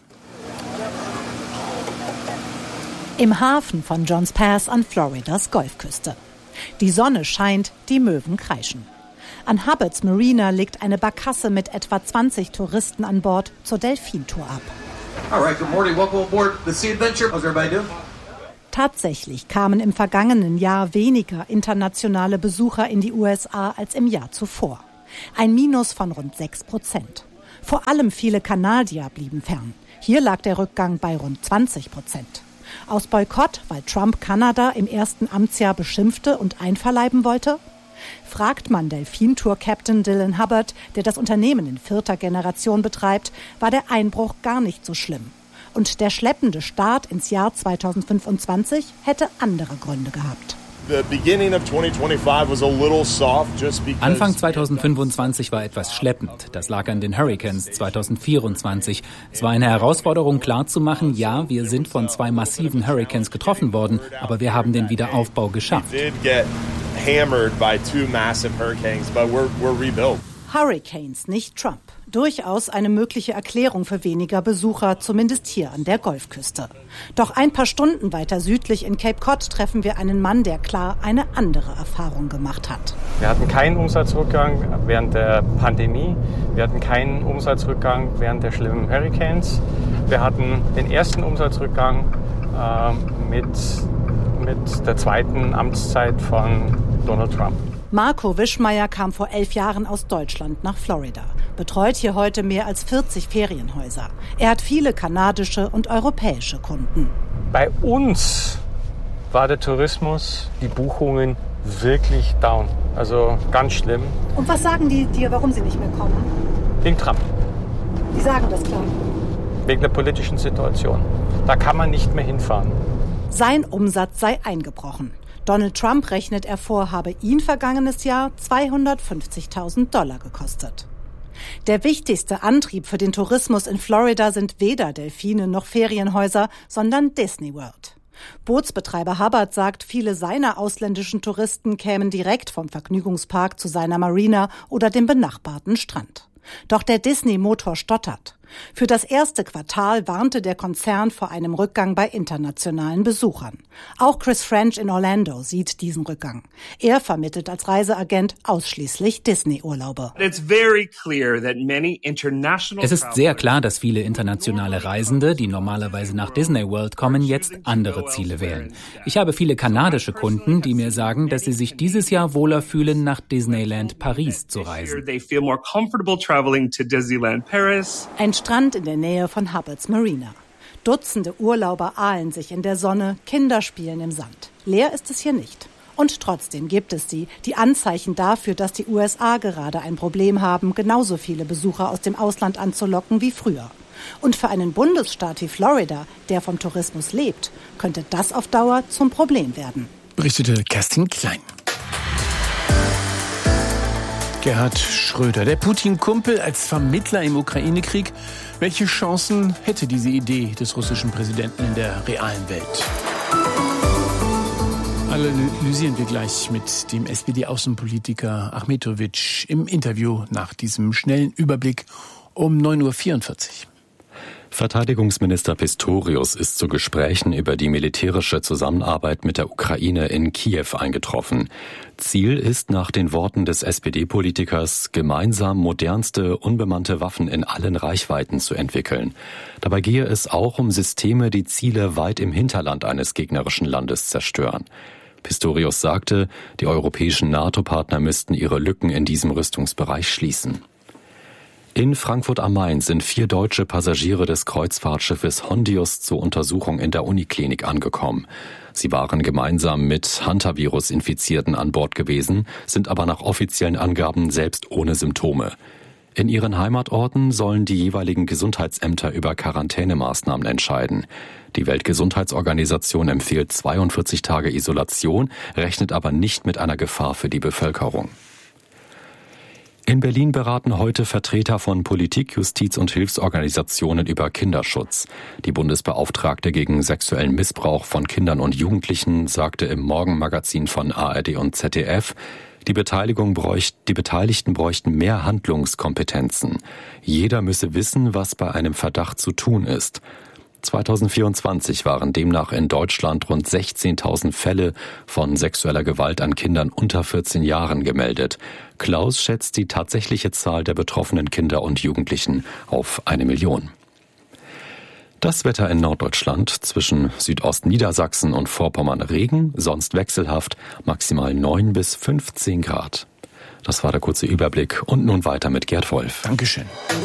Im Hafen von Johns Pass an Floridas Golfküste. Die Sonne scheint, die Möwen kreischen. An Hubbards Marina legt eine Barkasse mit etwa zwanzig Touristen an Bord zur Delfintour ab. Alright, good morning. Welcome aboard the Sea Adventure. How's everybody doing? Tatsächlich kamen im vergangenen Jahr weniger internationale Besucher in die U S A als im Jahr zuvor. Ein Minus von rund sechs Prozent. Vor allem viele Kanadier blieben fern. Hier lag der Rückgang bei rund zwanzig Prozent. Aus Boykott, weil Trump Kanada im ersten Amtsjahr beschimpfte und einverleiben wollte? Fragt man Delfintour-Captain Dylan Hubbard, der das Unternehmen in vierter Generation betreibt, war der Einbruch gar nicht so schlimm. Und der schleppende Start ins Jahr zweitausendfünfundzwanzig hätte andere Gründe gehabt. Anfang zweitausendfünfundzwanzig war etwas schleppend. Das lag an den Hurricanes zweitausendvierundzwanzig. Es war eine Herausforderung klarzumachen, ja, wir sind von zwei massiven Hurricanes getroffen worden, aber wir haben den Wiederaufbau geschafft. Hurricanes, nicht Trump. Durchaus eine mögliche Erklärung für weniger Besucher, zumindest hier an der Golfküste. Doch ein paar Stunden weiter südlich in Cape Cod treffen wir einen Mann, der klar eine andere Erfahrung gemacht hat. Wir hatten keinen Umsatzrückgang während der Pandemie. Wir hatten keinen Umsatzrückgang während der schlimmen Hurricanes. Wir hatten den ersten Umsatzrückgang äh, mit, mit der zweiten Amtszeit von Donald Trump. Marco Wischmeier kam vor elf Jahren aus Deutschland nach Florida, betreut hier heute mehr als vierzig Ferienhäuser. Er hat viele kanadische und europäische Kunden. Bei uns war der Tourismus, die Buchungen wirklich down, also ganz schlimm. Und was sagen die dir, warum sie nicht mehr kommen? Wegen Trump. Die sagen das klar. Wegen der politischen Situation. Da kann man nicht mehr hinfahren. Sein Umsatz sei eingebrochen. Donald Trump rechnet er vor, habe ihn vergangenes Jahr zweihundertfünfzigtausend Dollar gekostet. Der wichtigste Antrieb für den Tourismus in Florida sind weder Delfine noch Ferienhäuser, sondern Disney World. Bootsbetreiber Hubbard sagt, viele seiner ausländischen Touristen kämen direkt vom Vergnügungspark zu seiner Marina oder dem benachbarten Strand. Doch der Disney-Motor stottert. Für das erste Quartal warnte der Konzern vor einem Rückgang bei internationalen Besuchern. Auch Chris French in Orlando sieht diesen Rückgang. Er vermittelt als Reiseagent ausschließlich Disney-Urlaube. Es ist sehr klar, dass viele internationale Reisende, die normalerweise nach Disney World kommen, jetzt andere Ziele wählen. Ich habe viele kanadische Kunden, die mir sagen, dass sie sich dieses Jahr wohler fühlen, nach Disneyland Paris zu reisen. Ein Strand in der Nähe von Hubbards Marina. Dutzende Urlauber ahlen sich in der Sonne, Kinder spielen im Sand. Leer ist es hier nicht. Und trotzdem gibt es sie, die Anzeichen dafür, dass die U S A gerade ein Problem haben, genauso viele Besucher aus dem Ausland anzulocken wie früher. Und für einen Bundesstaat wie Florida, der vom Tourismus lebt, könnte das auf Dauer zum Problem werden. Berichtete Kerstin Klein. Gerhard Schröder, der Putin-Kumpel als Vermittler im Ukraine-Krieg. Welche Chancen hätte diese Idee des russischen Präsidenten in der realen Welt? Analysieren wir gleich mit dem S P D-Außenpolitiker Achmetovic im Interview nach diesem schnellen Überblick um neun Uhr vierundvierzig. Verteidigungsminister Pistorius ist zu Gesprächen über die militärische Zusammenarbeit mit der Ukraine in Kiew eingetroffen. Ziel ist nach den Worten des S P D-Politikers, gemeinsam modernste, unbemannte Waffen in allen Reichweiten zu entwickeln. Dabei gehe es auch um Systeme, die Ziele weit im Hinterland eines gegnerischen Landes zerstören. Pistorius sagte, die europäischen NATO-Partner müssten ihre Lücken in diesem Rüstungsbereich schließen. In Frankfurt am Main sind vier deutsche Passagiere des Kreuzfahrtschiffes Hondius zur Untersuchung in der Uniklinik angekommen. Sie waren gemeinsam mit Hantavirus-Infizierten an Bord gewesen, sind aber nach offiziellen Angaben selbst ohne Symptome. In ihren Heimatorten sollen die jeweiligen Gesundheitsämter über Quarantänemaßnahmen entscheiden. Die Weltgesundheitsorganisation empfiehlt zweiundvierzig Tage Isolation, rechnet aber nicht mit einer Gefahr für die Bevölkerung. In Berlin beraten heute Vertreter von Politik, Justiz und Hilfsorganisationen über Kinderschutz. Die Bundesbeauftragte gegen sexuellen Missbrauch von Kindern und Jugendlichen sagte im Morgenmagazin von A R D und Z D F, die Beteiligung bräucht, die Beteiligten bräuchten mehr Handlungskompetenzen. Jeder müsse wissen, was bei einem Verdacht zu tun ist. zweitausendvierundzwanzig waren demnach in Deutschland rund sechzehntausend Fälle von sexueller Gewalt an Kindern unter vierzehn Jahren gemeldet. Klaus schätzt die tatsächliche Zahl der betroffenen Kinder und Jugendlichen auf eine Million. Das Wetter in Norddeutschland, zwischen Südostniedersachsen und Vorpommern Regen, sonst wechselhaft, maximal neun bis fünfzehn Grad. Das war der kurze Überblick und nun weiter mit Gerd Wolf. Dankeschön.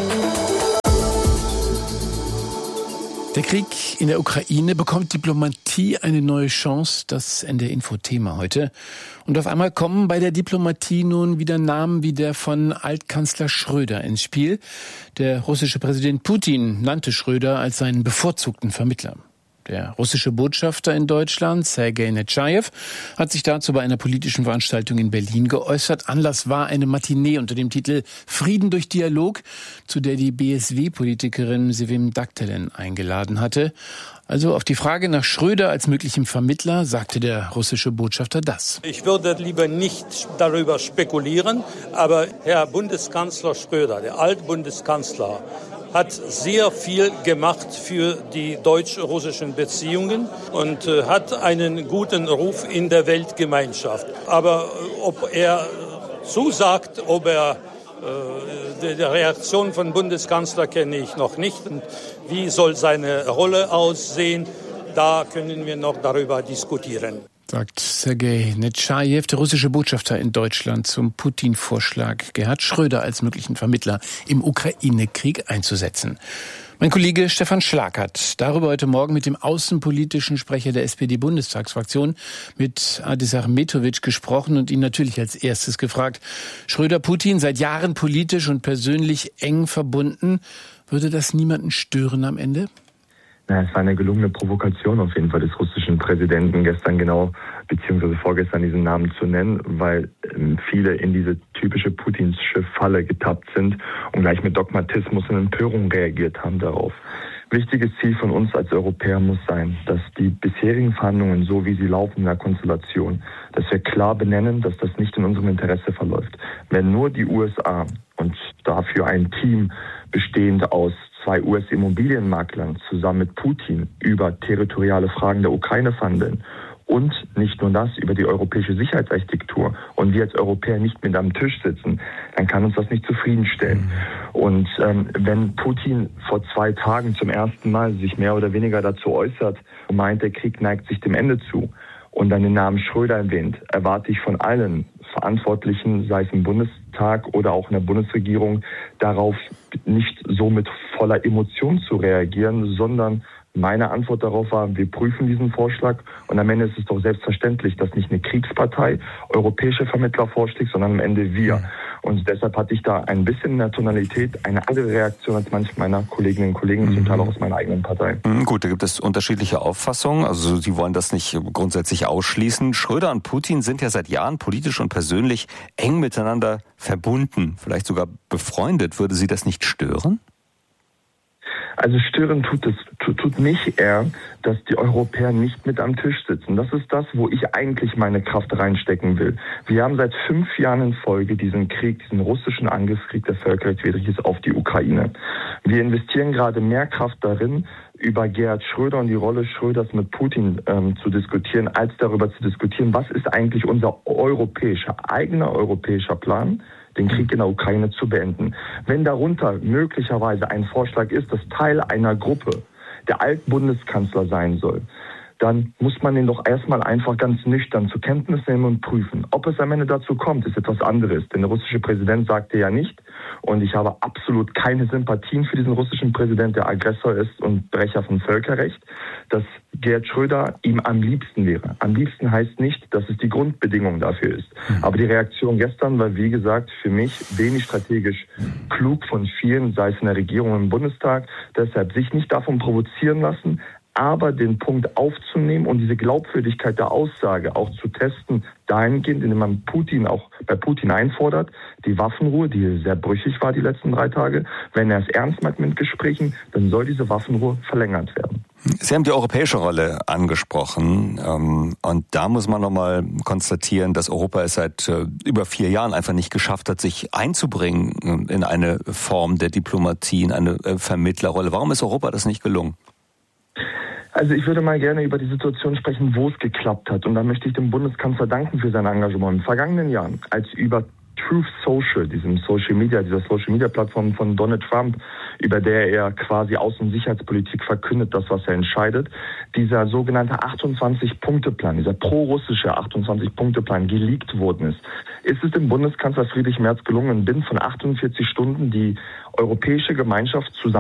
Der Krieg in der Ukraine bekommt Diplomatie eine neue Chance, das N D R-Info-Thema heute. Und auf einmal kommen bei der Diplomatie nun wieder Namen wie der von Altkanzler Schröder ins Spiel. Der russische Präsident Putin nannte Schröder als seinen bevorzugten Vermittler. Der russische Botschafter in Deutschland, Sergei Netschajew, hat sich dazu bei einer politischen Veranstaltung in Berlin geäußert. Anlass war eine Matinee unter dem Titel Frieden durch Dialog, zu der die B S W-Politikerin Sevim Daktelen eingeladen hatte. Also auf die Frage nach Schröder als möglichem Vermittler sagte der russische Botschafter das. Ich würde lieber nicht darüber spekulieren, aber Herr Bundeskanzler Schröder, der Altbundeskanzler, hat sehr viel gemacht für die deutsch-russischen Beziehungen und äh, hat einen guten Ruf in der Weltgemeinschaft. Aber äh, ob er zusagt, ob er äh, die, die Reaktion von Bundeskanzler kenne ich noch nicht. Und wie soll seine Rolle aussehen, da können wir noch darüber diskutieren. Sagt Sergei Netschajew, der russische Botschafter in Deutschland, zum Putin-Vorschlag, Gerhard Schröder als möglichen Vermittler im Ukraine-Krieg einzusetzen. Mein Kollege Stefan Schlag hat darüber heute Morgen mit dem außenpolitischen Sprecher der S P D-Bundestagsfraktion, mit Adis Achmetovic, gesprochen und ihn natürlich als erstes gefragt: Schröder, Putin, seit Jahren politisch und persönlich eng verbunden. Würde das niemanden stören am Ende? Na, es war eine gelungene Provokation auf jeden Fall des russischen Präsidenten gestern genau, beziehungsweise vorgestern diesen Namen zu nennen, weil ähm, viele in diese typische Putins-Schiff-Falle getappt sind und gleich mit Dogmatismus und Empörung reagiert haben darauf. Wichtiges Ziel von uns als Europäer muss sein, dass die bisherigen Verhandlungen, so wie sie laufen in der Konstellation, dass wir klar benennen, dass das nicht in unserem Interesse verläuft. Wenn nur die U S A und dafür ein Team bestehend aus zwei U S-Immobilienmaklern zusammen mit Putin über territoriale Fragen der Ukraine verhandeln und nicht nur das, über die europäische Sicherheitsarchitektur und wir als Europäer nicht mit am Tisch sitzen, dann kann uns das nicht zufriedenstellen. Mhm. Und ähm, wenn Putin vor zwei Tagen zum ersten Mal sich mehr oder weniger dazu äußert und meint, der Krieg neigt sich dem Ende zu und dann den Namen Schröder erwähnt, erwarte ich von allen Verantwortlichen, sei es im Bundestag oder auch in der Bundesregierung, darauf nicht so mit voller Emotion zu reagieren, sondern Meine Antwort darauf war, wir prüfen diesen Vorschlag und am Ende ist es doch selbstverständlich, dass nicht eine Kriegspartei europäische Vermittler vorschlägt, sondern am Ende wir. Und deshalb hatte ich da ein bisschen in der Tonalität eine andere Reaktion als manche meiner Kolleginnen und Kollegen, zum Teil auch aus meiner eigenen Partei. Gut, da gibt es unterschiedliche Auffassungen. Also Sie wollen das nicht grundsätzlich ausschließen. Schröder und Putin sind ja seit Jahren politisch und persönlich eng miteinander verbunden, vielleicht sogar befreundet. Würde Sie das nicht stören? Also stören tut es, tut, tut mich eher, dass die Europäer nicht mit am Tisch sitzen. Das ist das, wo ich eigentlich meine Kraft reinstecken will. Wir haben seit fünf Jahren in Folge diesen Krieg, diesen russischen Angriffskrieg, der völkerrechtswidrig ist, auf die Ukraine. Wir investieren gerade mehr Kraft darin, über Gerhard Schröder und die Rolle Schröders mit Putin ähm, zu diskutieren, als darüber zu diskutieren, was ist eigentlich unser europäischer, eigener europäischer Plan, den Krieg in der Ukraine zu beenden. Wenn darunter möglicherweise ein Vorschlag ist, dass Teil einer Gruppe der Altbundeskanzler sein soll, dann muss man den doch erstmal einfach ganz nüchtern zur Kenntnis nehmen und prüfen. Ob es am Ende dazu kommt, ist etwas anderes. Denn der russische Präsident sagte ja nicht, und ich habe absolut keine Sympathien für diesen russischen Präsident, der Aggressor ist und Brecher von Völkerrecht, dass Gerhard Schröder ihm am liebsten wäre. Am liebsten heißt nicht, dass es die Grundbedingung dafür ist. Aber die Reaktion gestern war, wie gesagt, für mich wenig strategisch klug von vielen, sei es in der Regierung und im Bundestag. Deshalb sich nicht davon provozieren lassen, aber den Punkt aufzunehmen und diese Glaubwürdigkeit der Aussage auch zu testen, dahingehend, indem man Putin auch bei Putin einfordert, die Waffenruhe, die sehr brüchig war die letzten drei Tage, wenn er es ernst meint mit Gesprächen, dann soll diese Waffenruhe verlängert werden. Sie haben die europäische Rolle angesprochen, und da muss man nochmal konstatieren, dass Europa es seit über vier Jahren einfach nicht geschafft hat, sich einzubringen in eine Form der Diplomatie, in eine Vermittlerrolle. Warum ist Europa das nicht gelungen? Also ich würde mal gerne über die Situation sprechen, wo es geklappt hat. Und da möchte ich dem Bundeskanzler danken für sein Engagement. In den vergangenen Jahren, als über Truth Social, diesem Social Media, dieser Social Media Plattform von Donald Trump, über der er quasi Außen- und Sicherheitspolitik verkündet, das, was er entscheidet, dieser sogenannte achtundzwanzig-Punkte-Plan, dieser pro-russische achtundzwanzig-Punkte-Plan geleakt worden ist, ist es dem Bundeskanzler Friedrich Merz gelungen, binnen von achtundvierzig Stunden die europäische Gemeinschaft zusammen